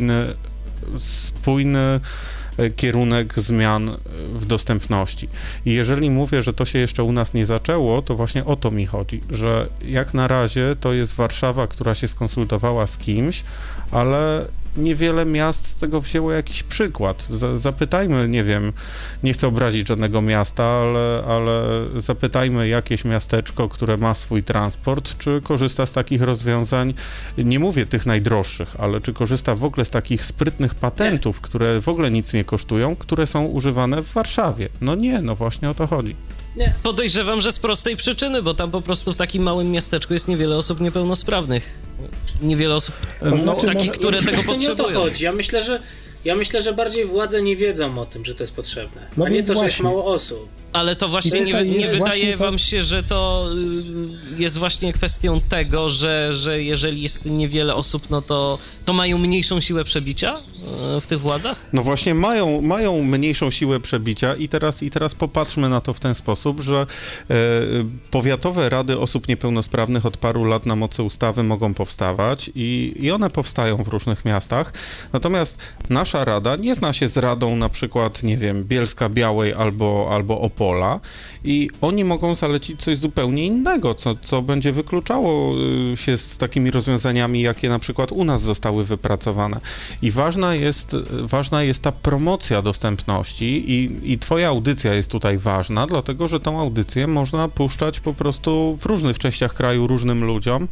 spójny kierunek zmian w dostępności. I jeżeli mówię, że to się jeszcze u nas nie zaczęło, to właśnie o to mi chodzi, że jak na razie to jest Warszawa, która się skonsultowała z kimś, ale niewiele miast z tego wzięło jakiś przykład. Zapytajmy, nie wiem, nie chcę obrazić żadnego miasta, ale zapytajmy jakieś miasteczko, które ma swój transport, czy korzysta z takich rozwiązań, nie mówię tych najdroższych, ale czy korzysta w ogóle z takich sprytnych patentów, które w ogóle nic nie kosztują, które są używane w Warszawie. No nie, no właśnie o to chodzi. Nie. Podejrzewam, że z prostej przyczyny, bo tam po prostu w takim małym miasteczku jest niewiele osób niepełnosprawnych. Niewiele osób takich, które tego potrzebują. To nie o to chodzi. Ja myślę, że bardziej władze nie wiedzą o tym, że to jest potrzebne, a nie to, że jest mało osób. Ale to właśnie nie wydaje wam się, że to jest właśnie kwestią tego, że jeżeli jest niewiele osób, no to mają mniejszą siłę przebicia w tych władzach? No właśnie mają mniejszą siłę przebicia i teraz popatrzmy na to w ten sposób, że powiatowe rady osób niepełnosprawnych od paru lat na mocy ustawy mogą powstawać i one powstają w różnych miastach, natomiast nasza rada nie zna się z radą na przykład, nie wiem, Bielska-Białej albo Opola i oni mogą zalecić coś zupełnie innego, co będzie wykluczało się z takimi rozwiązaniami, jakie na przykład u nas zostały wypracowane. I ważna jest ta promocja dostępności i twoja audycja jest tutaj ważna, dlatego że tą audycję można puszczać po prostu w różnych częściach kraju różnym ludziom,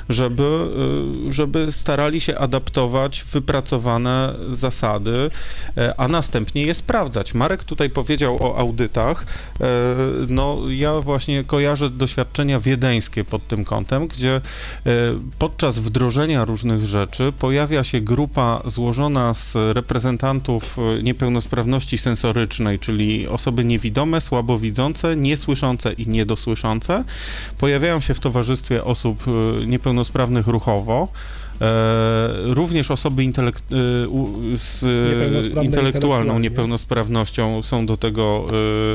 żeby starali się adaptować wypracowane zasady, a następnie je sprawdzać. Marek tutaj powiedział o audytach. No ja właśnie kojarzę doświadczenia wiedeńskie pod tym kątem, gdzie podczas wdrożenia różnych rzeczy pojawia się grupa złożona z reprezentantów niepełnosprawności sensorycznej, czyli osoby niewidome, słabowidzące, niesłyszące i niedosłyszące. Pojawiają się w towarzystwie osób niepełnosprawnych ruchowo, również osoby z intelektualną niepełnosprawnością są do tego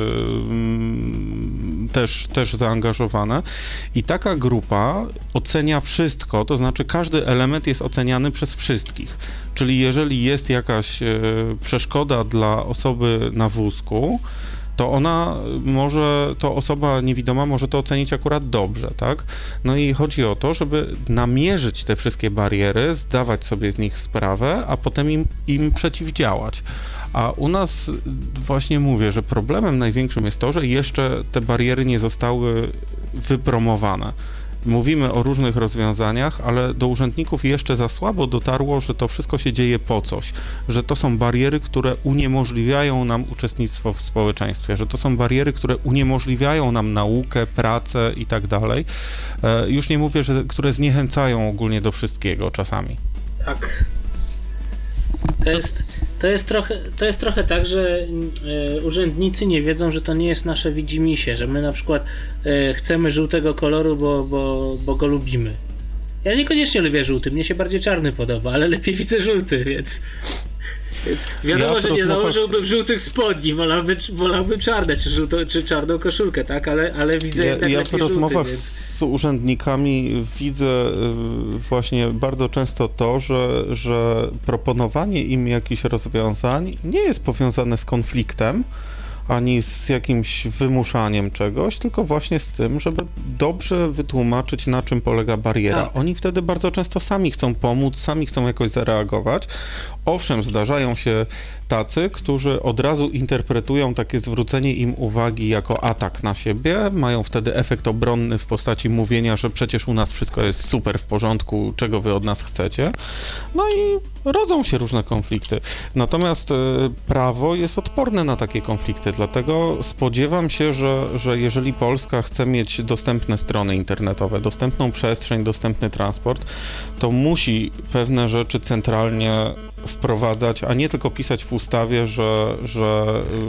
też zaangażowane i taka grupa ocenia wszystko, to znaczy każdy element jest oceniany przez wszystkich. Czyli jeżeli jest jakaś przeszkoda dla osoby na wózku, to osoba niewidoma może to ocenić akurat dobrze, tak? No i chodzi o to, żeby namierzyć te wszystkie bariery, zdawać sobie z nich sprawę, a potem im przeciwdziałać. A u nas właśnie mówię, że problemem największym jest to, że jeszcze te bariery nie zostały wypromowane. Mówimy o różnych rozwiązaniach, ale do urzędników jeszcze za słabo dotarło, że to wszystko się dzieje po coś, że to są bariery, które uniemożliwiają nam uczestnictwo w społeczeństwie, że to są bariery, które uniemożliwiają nam naukę, pracę i tak dalej. Już nie mówię, że które zniechęcają ogólnie do wszystkiego czasami. Tak. To jest trochę tak, że urzędnicy nie wiedzą, że to nie jest nasze widzimisię, że my na przykład chcemy żółtego koloru, bo go lubimy. Ja niekoniecznie lubię żółty, mnie się bardziej czarny podoba, ale lepiej widzę żółty, więc wiadomo, że nie założyłbym żółtych spodni, wolałbym czarne, czy czarną koszulkę, tak? Ale widzę jednak lepiej żółty. Ja w rozmowach z urzędnikami widzę właśnie bardzo często to, że proponowanie im jakichś rozwiązań nie jest powiązane z konfliktem, ani z jakimś wymuszaniem czegoś, tylko właśnie z tym, żeby dobrze wytłumaczyć, na czym polega bariera. Tak. Oni wtedy bardzo często sami chcą pomóc, sami chcą jakoś zareagować. Owszem, zdarzają się tacy, którzy od razu interpretują takie zwrócenie im uwagi jako atak na siebie, mają wtedy efekt obronny w postaci mówienia, że przecież u nas wszystko jest super w porządku, czego wy od nas chcecie. No i rodzą się różne konflikty. Natomiast prawo jest odporne na takie konflikty, dlatego spodziewam się, że jeżeli Polska chce mieć dostępne strony internetowe, dostępną przestrzeń, dostępny transport, to musi pewne rzeczy centralnie wprowadzać, a nie tylko pisać w ustawie, że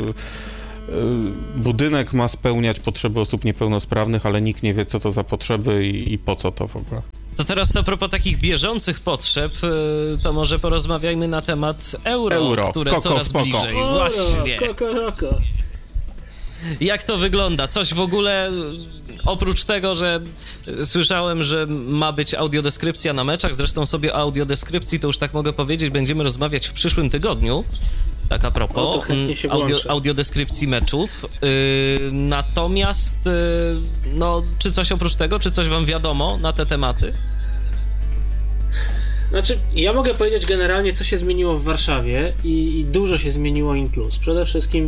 budynek ma spełniać potrzeby osób niepełnosprawnych, ale nikt nie wie, co to za potrzeby i po co to w ogóle. To teraz a propos takich bieżących potrzeb, to może porozmawiajmy na temat euro, które coraz bliżej. Właśnie. Jak to wygląda? Coś w ogóle, oprócz tego, że słyszałem, że ma być audiodeskrypcja na meczach, zresztą sobie o audiodeskrypcji, to już tak mogę powiedzieć, będziemy rozmawiać w przyszłym tygodniu. Tak a propos audiodeskrypcji meczów. Natomiast, no, czy coś oprócz tego, czy coś wam wiadomo na te tematy? Znaczy, ja mogę powiedzieć generalnie, co się zmieniło w Warszawie i dużo się zmieniło in plus. Przede wszystkim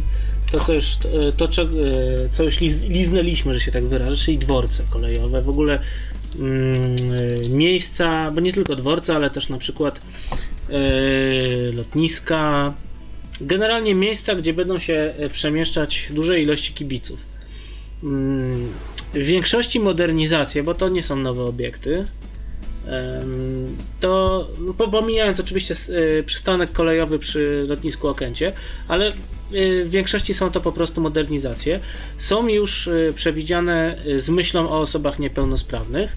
co już liznęliśmy, że się tak wyrażę, czyli dworce kolejowe. W ogóle miejsca, bo nie tylko dworce, ale też na przykład lotniska. Generalnie miejsca, gdzie będą się przemieszczać duże ilości kibiców. W większości modernizacje, bo to nie są nowe obiekty, to pomijając oczywiście przystanek kolejowy przy lotnisku Okęcie, ale w większości są to po prostu modernizacje. Są już przewidziane z myślą o osobach niepełnosprawnych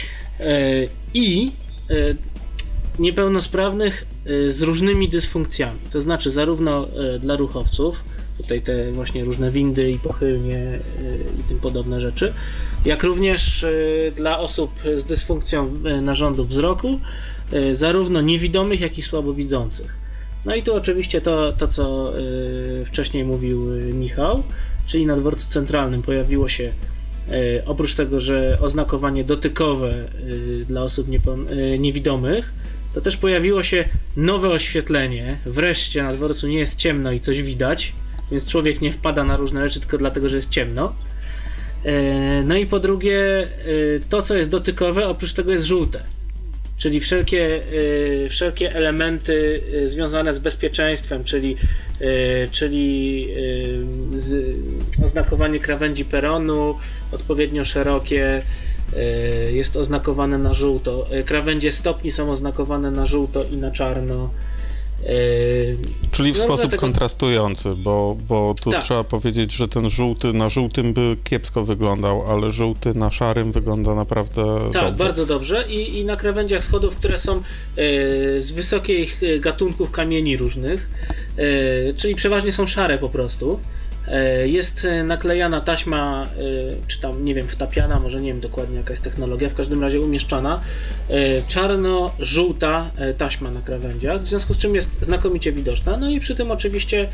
i niepełnosprawnych z różnymi dysfunkcjami, to znaczy zarówno dla ruchowców, tutaj te właśnie różne windy i pochylnie i tym podobne rzeczy, jak również dla osób z dysfunkcją narządu wzroku, zarówno niewidomych, jak i słabowidzących. No i tu oczywiście to co wcześniej mówił Michał, czyli na dworcu centralnym pojawiło się oprócz tego, że oznakowanie dotykowe dla osób niewidomych, to też pojawiło się nowe oświetlenie. Wreszcie na dworcu nie jest ciemno i coś widać, więc człowiek nie wpada na różne rzeczy tylko dlatego, że jest ciemno. No i po drugie, to co jest dotykowe, oprócz tego jest żółte. Czyli wszelkie elementy związane z bezpieczeństwem, czyli oznakowanie krawędzi peronu, odpowiednio szerokie, jest oznakowane na żółto. Krawędzie stopni są oznakowane na żółto i na czarno. Czyli w sposób kontrastujący, bo tu trzeba powiedzieć, że ten żółty na żółtym by kiepsko wyglądał, ale żółty na szarym wygląda naprawdę dobrze. Tak, bardzo dobrze i na krawędziach schodów, które są z wysokich gatunków kamieni różnych, czyli przeważnie są szare po prostu, jest naklejana taśma, czy tam, nie wiem, wtapiana, może nie wiem dokładnie jaka jest technologia, w każdym razie umieszczona czarno-żółta taśma na krawędziach, w związku z czym jest znakomicie widoczna. No i przy tym oczywiście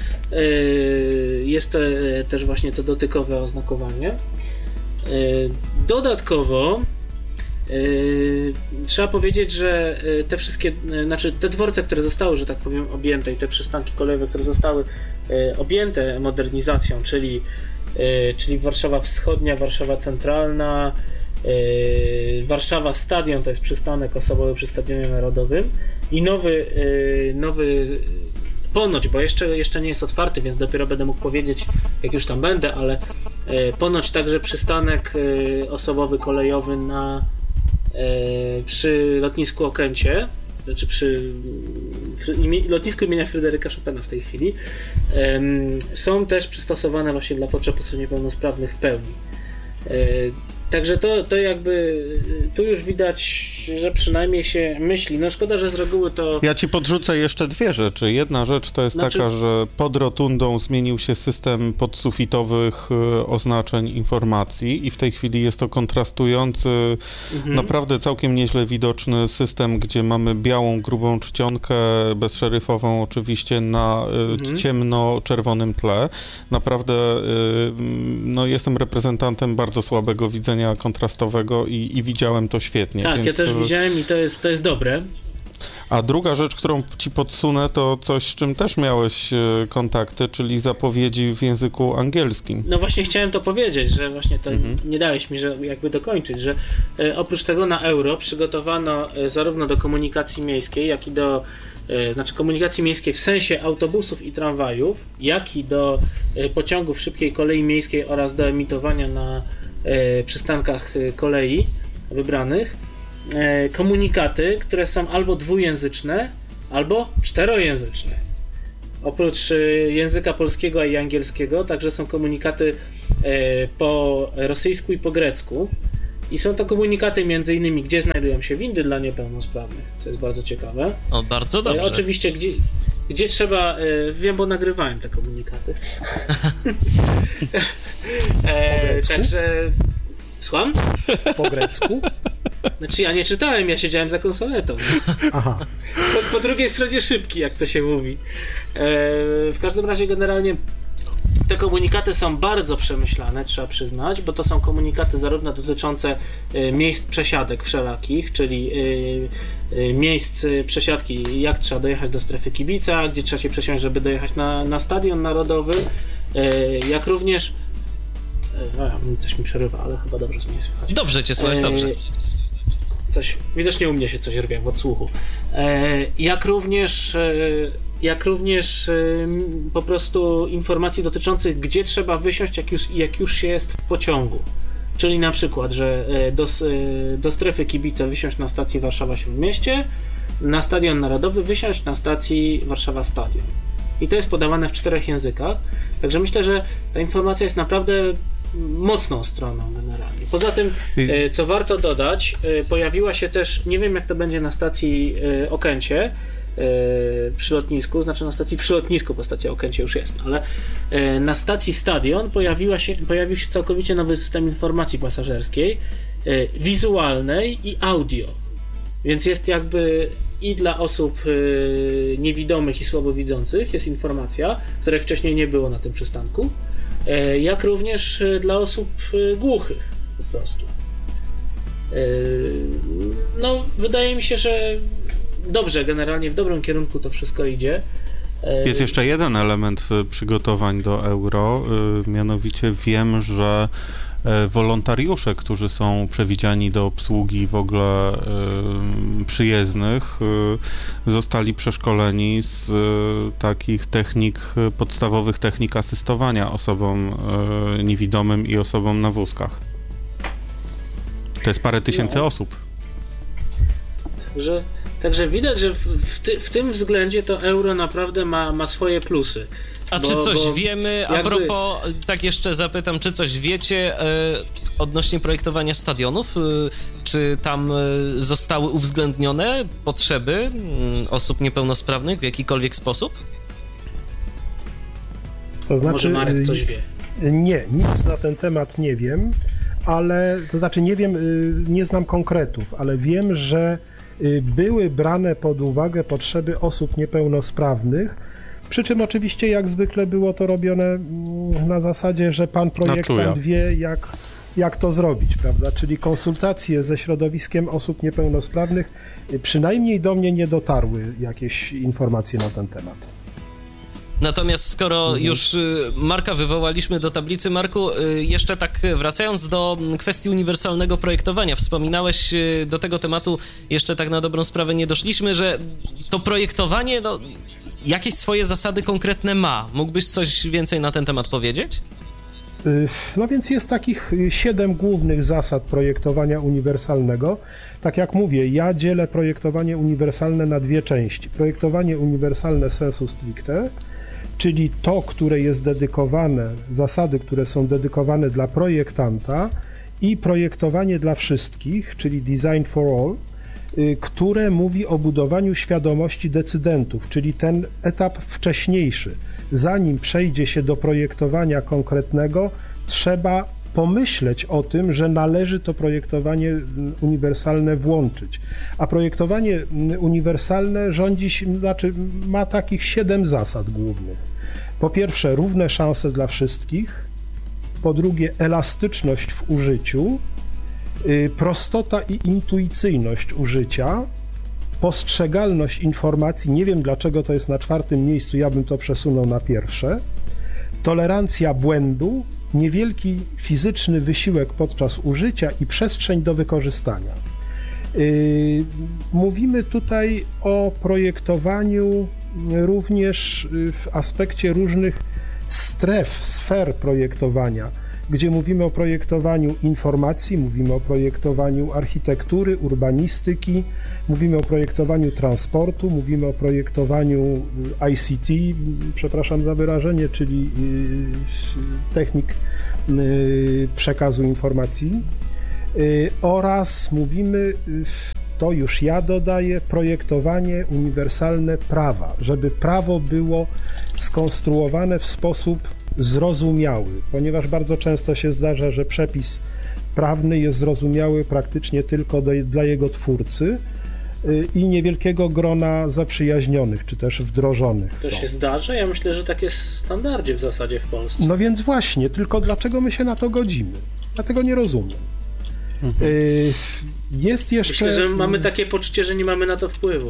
jest też właśnie to dotykowe oznakowanie. Dodatkowo trzeba powiedzieć, że te wszystkie, znaczy te dworce, które zostały, że tak powiem, objęte i te przystanki kolejowe, które zostały objęte modernizacją, czyli Warszawa Wschodnia, Warszawa Centralna, Warszawa Stadion, to jest przystanek osobowy przy Stadionie Narodowym i nowy ponoć, bo jeszcze nie jest otwarty, więc dopiero będę mógł powiedzieć, jak już tam będę, ale ponoć także przystanek osobowy kolejowy przy lotnisku Okęcie, czy przy lotnisku imienia Fryderyka Chopina w tej chwili, są też przystosowane właśnie dla potrzeb osób niepełnosprawnych w pełni. Także to jakby tu już widać, że przynajmniej się myśli. No szkoda, że z reguły to... Ja ci podrzucę jeszcze dwie rzeczy. Jedna rzecz to jest taka, że pod rotundą zmienił się system podsufitowych oznaczeń informacji i w tej chwili jest to kontrastujący, naprawdę całkiem nieźle widoczny system, gdzie mamy białą, grubą czcionkę, bezszeryfową oczywiście, na ciemno-czerwonym tle. Naprawdę no, jestem reprezentantem bardzo słabego widzenia kontrastowego i widziałem to świetnie. Tak, więc... ja też widziałem i to jest dobre. A druga rzecz, którą ci podsunę, to coś, z czym też miałeś kontakty, czyli zapowiedzi w języku angielskim. No właśnie chciałem to powiedzieć, że właśnie to nie dałeś mi jakby dokończyć, że oprócz tego na Euro przygotowano zarówno do komunikacji miejskiej, jak i do komunikacji miejskiej w sensie autobusów i tramwajów, jak i do pociągów szybkiej kolei miejskiej oraz do emitowania na przystankach kolei wybranych, komunikaty, które są albo dwujęzyczne, albo czterojęzyczne. Oprócz języka polskiego i angielskiego, także są komunikaty po rosyjsku i po grecku. I są to komunikaty między innymi, gdzie znajdują się windy dla niepełnosprawnych, co jest bardzo ciekawe. O, bardzo dobrze. Oczywiście, gdzie trzeba... wiem, bo nagrywałem te komunikaty. Także... Słucham? Po grecku? Znaczy ja nie czytałem, ja siedziałem za konsoletą. Aha. Po drugiej stronie szybki, jak to się mówi. W każdym razie generalnie te komunikaty są bardzo przemyślane, trzeba przyznać, bo to są komunikaty zarówno dotyczące miejsc przesiadek wszelakich, czyli miejsc przesiadki, jak trzeba dojechać do strefy kibica, gdzie trzeba się przesiąść, żeby dojechać na stadion narodowy, jak również... coś mi przerywa, ale chyba dobrze mnie słychać. Dobrze cię słychać, dobrze. Widocznie u mnie się coś rwie w odsłuchu. Jak również po prostu informacji dotyczących, gdzie trzeba wysiąść, jak już się jest w pociągu. Czyli na przykład, że do strefy kibica wysiąść na stacji Warszawa-Śródmieście, na Stadion Narodowy wysiąść na stacji Warszawa-Stadion. I to jest podawane w 4 językach. Także myślę, że ta informacja jest naprawdę mocną stroną generalnie. Poza tym, co warto dodać, pojawiła się też, nie wiem jak to będzie na stacji Okęcie, przy lotnisku, znaczy na stacji przy lotnisku, bo stacja Okęcie już jest, ale na stacji Stadion pojawił się całkowicie nowy system informacji pasażerskiej, wizualnej i audio. Więc jest jakby i dla osób niewidomych i słabowidzących jest informacja, której wcześniej nie było na tym przystanku, jak również dla osób głuchych po prostu. No, wydaje mi się, że dobrze, generalnie w dobrym kierunku to wszystko idzie. Jest jeszcze jeden element przygotowań do Euro, mianowicie wiem, że wolontariusze, którzy są przewidziani do obsługi w ogóle przyjezdnych, zostali przeszkoleni z takich podstawowych technik asystowania osobom niewidomym i osobom na wózkach. To jest parę tysięcy osób. Także widać, że w tym względzie to Euro naprawdę ma swoje plusy. A czy coś wiemy, a propos, tak jeszcze zapytam, czy coś wiecie odnośnie projektowania stadionów? Czy tam zostały uwzględnione potrzeby osób niepełnosprawnych w jakikolwiek sposób? To znaczy, może Marek coś wie? Nie, nic na ten temat nie wiem, ale to znaczy nie wiem, nie znam konkretów, ale wiem, że były brane pod uwagę potrzeby osób niepełnosprawnych, przy czym oczywiście jak zwykle było to robione na zasadzie, że pan projektant wie jak to zrobić, prawda? Czyli konsultacje ze środowiskiem osób niepełnosprawnych, przynajmniej do mnie nie dotarły jakieś informacje na ten temat. Natomiast skoro już Marka wywołaliśmy do tablicy, Marku, jeszcze tak wracając do kwestii uniwersalnego projektowania, wspominałeś do tego tematu, jeszcze tak na dobrą sprawę nie doszliśmy, że to projektowanie jakieś swoje zasady konkretne ma. Mógłbyś coś więcej na ten temat powiedzieć? No więc jest takich 7 głównych zasad projektowania uniwersalnego. Tak jak mówię, ja dzielę projektowanie uniwersalne na 2 części. Projektowanie uniwersalne sensu stricte, czyli to, które jest dedykowane, zasady, które są dedykowane dla projektanta, i projektowanie dla wszystkich, czyli design for all, które mówi o budowaniu świadomości decydentów, czyli ten etap wcześniejszy. Zanim przejdzie się do projektowania konkretnego, trzeba pomyśleć o tym, że należy to projektowanie uniwersalne włączyć. A projektowanie uniwersalne ma takich 7 zasad głównych. Po pierwsze, równe szanse dla wszystkich. Po drugie, elastyczność w użyciu. Prostota i intuicyjność użycia. postrzegalność informacji, nie wiem dlaczego to jest na 4. miejscu, ja bym to przesunął na 1. Tolerancja błędu, niewielki fizyczny wysiłek podczas użycia i przestrzeń do wykorzystania. Mówimy tutaj o projektowaniu również w aspekcie różnych sfer projektowania, gdzie mówimy o projektowaniu informacji, mówimy o projektowaniu architektury, urbanistyki, mówimy o projektowaniu transportu, mówimy o projektowaniu ICT, przepraszam za wyrażenie, czyli technik przekazu informacji, oraz mówimy, to już ja dodaję, projektowanie uniwersalne prawa, żeby prawo było skonstruowane w sposób zrozumiały, ponieważ bardzo często się zdarza, że przepis prawny jest zrozumiały praktycznie tylko dla jego twórcy i niewielkiego grona zaprzyjaźnionych, czy też wdrożonych. To się zdarza? Ja myślę, że tak jest w standardzie w zasadzie w Polsce. No więc właśnie, tylko dlaczego my się na to godzimy? Ja tego nie rozumiem. Jest jeszcze... Myślę, że mamy takie poczucie, że nie mamy na to wpływu.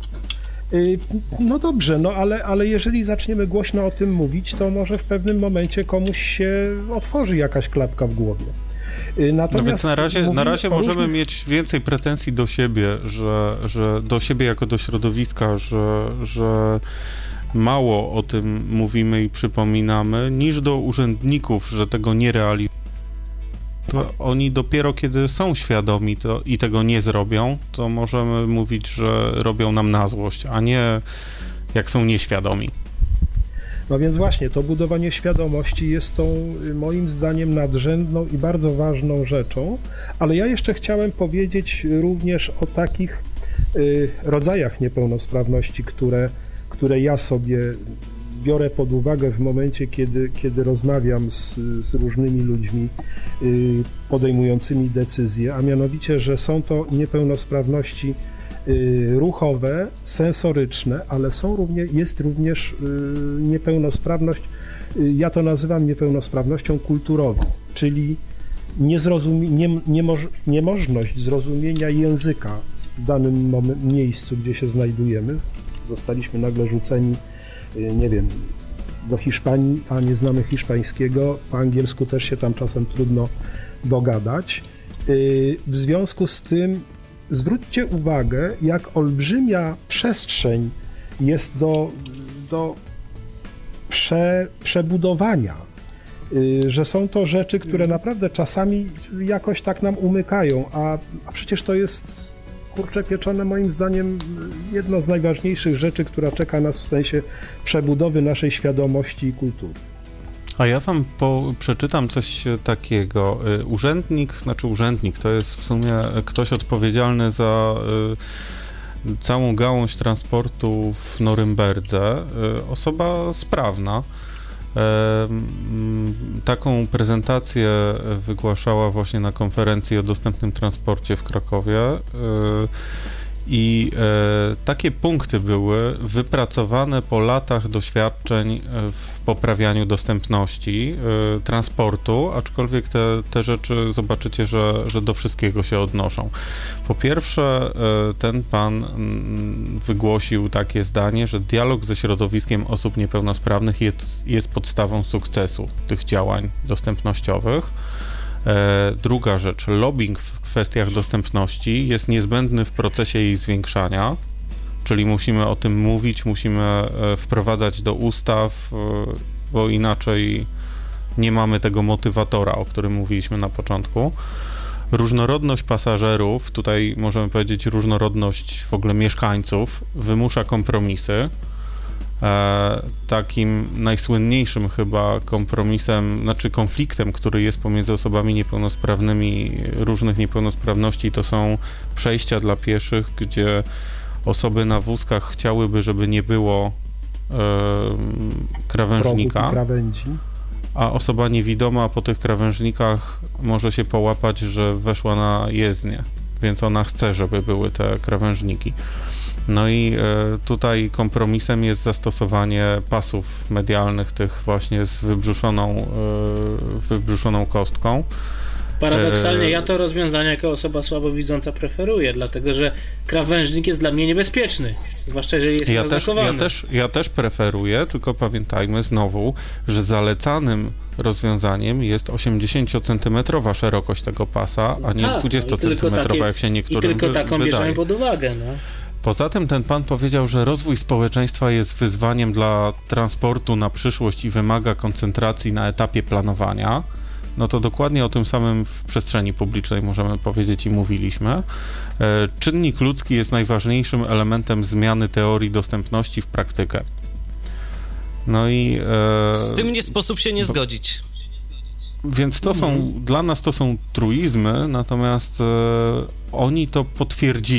No dobrze, no ale jeżeli zaczniemy głośno o tym mówić, to może w pewnym momencie komuś się otworzy jakaś klapka w głowie. Natomiast no więc na razie możemy mieć więcej pretensji do siebie, że do siebie jako do środowiska, że mało o tym mówimy i przypominamy, niż do urzędników, że tego nie realizują. To oni dopiero kiedy są świadomi i tego nie zrobią, to możemy mówić, że robią nam na złość, a nie jak są nieświadomi. No więc właśnie, to budowanie świadomości jest tą, moim zdaniem, nadrzędną i bardzo ważną rzeczą, ale ja jeszcze chciałem powiedzieć również o takich rodzajach niepełnosprawności, które ja sobie biorę pod uwagę w momencie, kiedy rozmawiam z różnymi ludźmi podejmującymi decyzje, a mianowicie, że są to niepełnosprawności ruchowe, sensoryczne, ale jest również niepełnosprawność, ja to nazywam niepełnosprawnością kulturową, czyli niemożność zrozumienia języka w danym miejscu, gdzie się znajdujemy. Zostaliśmy nagle rzuceni, nie wiem, do Hiszpanii, a nie znamy hiszpańskiego, po angielsku też się tam czasem trudno dogadać. W związku z tym zwróćcie uwagę, jak olbrzymia przestrzeń jest do przebudowania, że są to rzeczy, które naprawdę czasami jakoś tak nam umykają, a przecież to jest, kurczę pieczone, moim zdaniem jedna z najważniejszych rzeczy, która czeka nas w sensie przebudowy naszej świadomości i kultury. A ja wam przeczytam coś takiego. Urzędnik to jest w sumie ktoś odpowiedzialny za całą gałąź transportu w Norymberdze. Osoba sprawna. Taką prezentację wygłaszała właśnie na konferencji o dostępnym transporcie w Krakowie. I takie punkty były wypracowane po latach doświadczeń w poprawianiu dostępności transportu, aczkolwiek te rzeczy zobaczycie, że do wszystkiego się odnoszą. Po pierwsze, ten pan wygłosił takie zdanie, że dialog ze środowiskiem osób niepełnosprawnych jest podstawą sukcesu tych działań dostępnościowych. Druga rzecz, lobbying w kwestiach dostępności jest niezbędny w procesie jej zwiększania, czyli musimy o tym mówić, musimy wprowadzać do ustaw, bo inaczej nie mamy tego motywatora, o którym mówiliśmy na początku. Różnorodność pasażerów, tutaj możemy powiedzieć różnorodność w ogóle mieszkańców, wymusza kompromisy. Takim najsłynniejszym chyba konfliktem, który jest pomiędzy osobami niepełnosprawnymi różnych niepełnosprawności, to są przejścia dla pieszych, gdzie osoby na wózkach chciałyby, żeby nie było krawężnika, a osoba niewidoma po tych krawężnikach może się połapać, że weszła na jezdnię, więc ona chce, żeby były te krawężniki. No i tutaj kompromisem jest zastosowanie pasów medialnych, tych właśnie z wybrzuszoną kostką. Paradoksalnie ja to rozwiązanie jako osoba słabowidząca preferuję, dlatego że krawężnik jest dla mnie niebezpieczny, zwłaszcza jeżeli jest oznakowany. Ja też preferuję, tylko pamiętajmy znowu, że zalecanym rozwiązaniem jest 80-centymetrowa szerokość tego pasa, a nie 20-centymetrowa, jak się niektórym wydaje. I tylko taką bierzemy pod uwagę. No. Poza tym ten pan powiedział, że rozwój społeczeństwa jest wyzwaniem dla transportu na przyszłość i wymaga koncentracji na etapie planowania. No to dokładnie o tym samym w przestrzeni publicznej możemy powiedzieć i mówiliśmy. Czynnik ludzki jest najważniejszym elementem zmiany teorii dostępności w praktykę. No i... Z tym nie sposób się nie zgodzić. Więc to są, dla nas to są truizmy, natomiast oni to potwierdzili.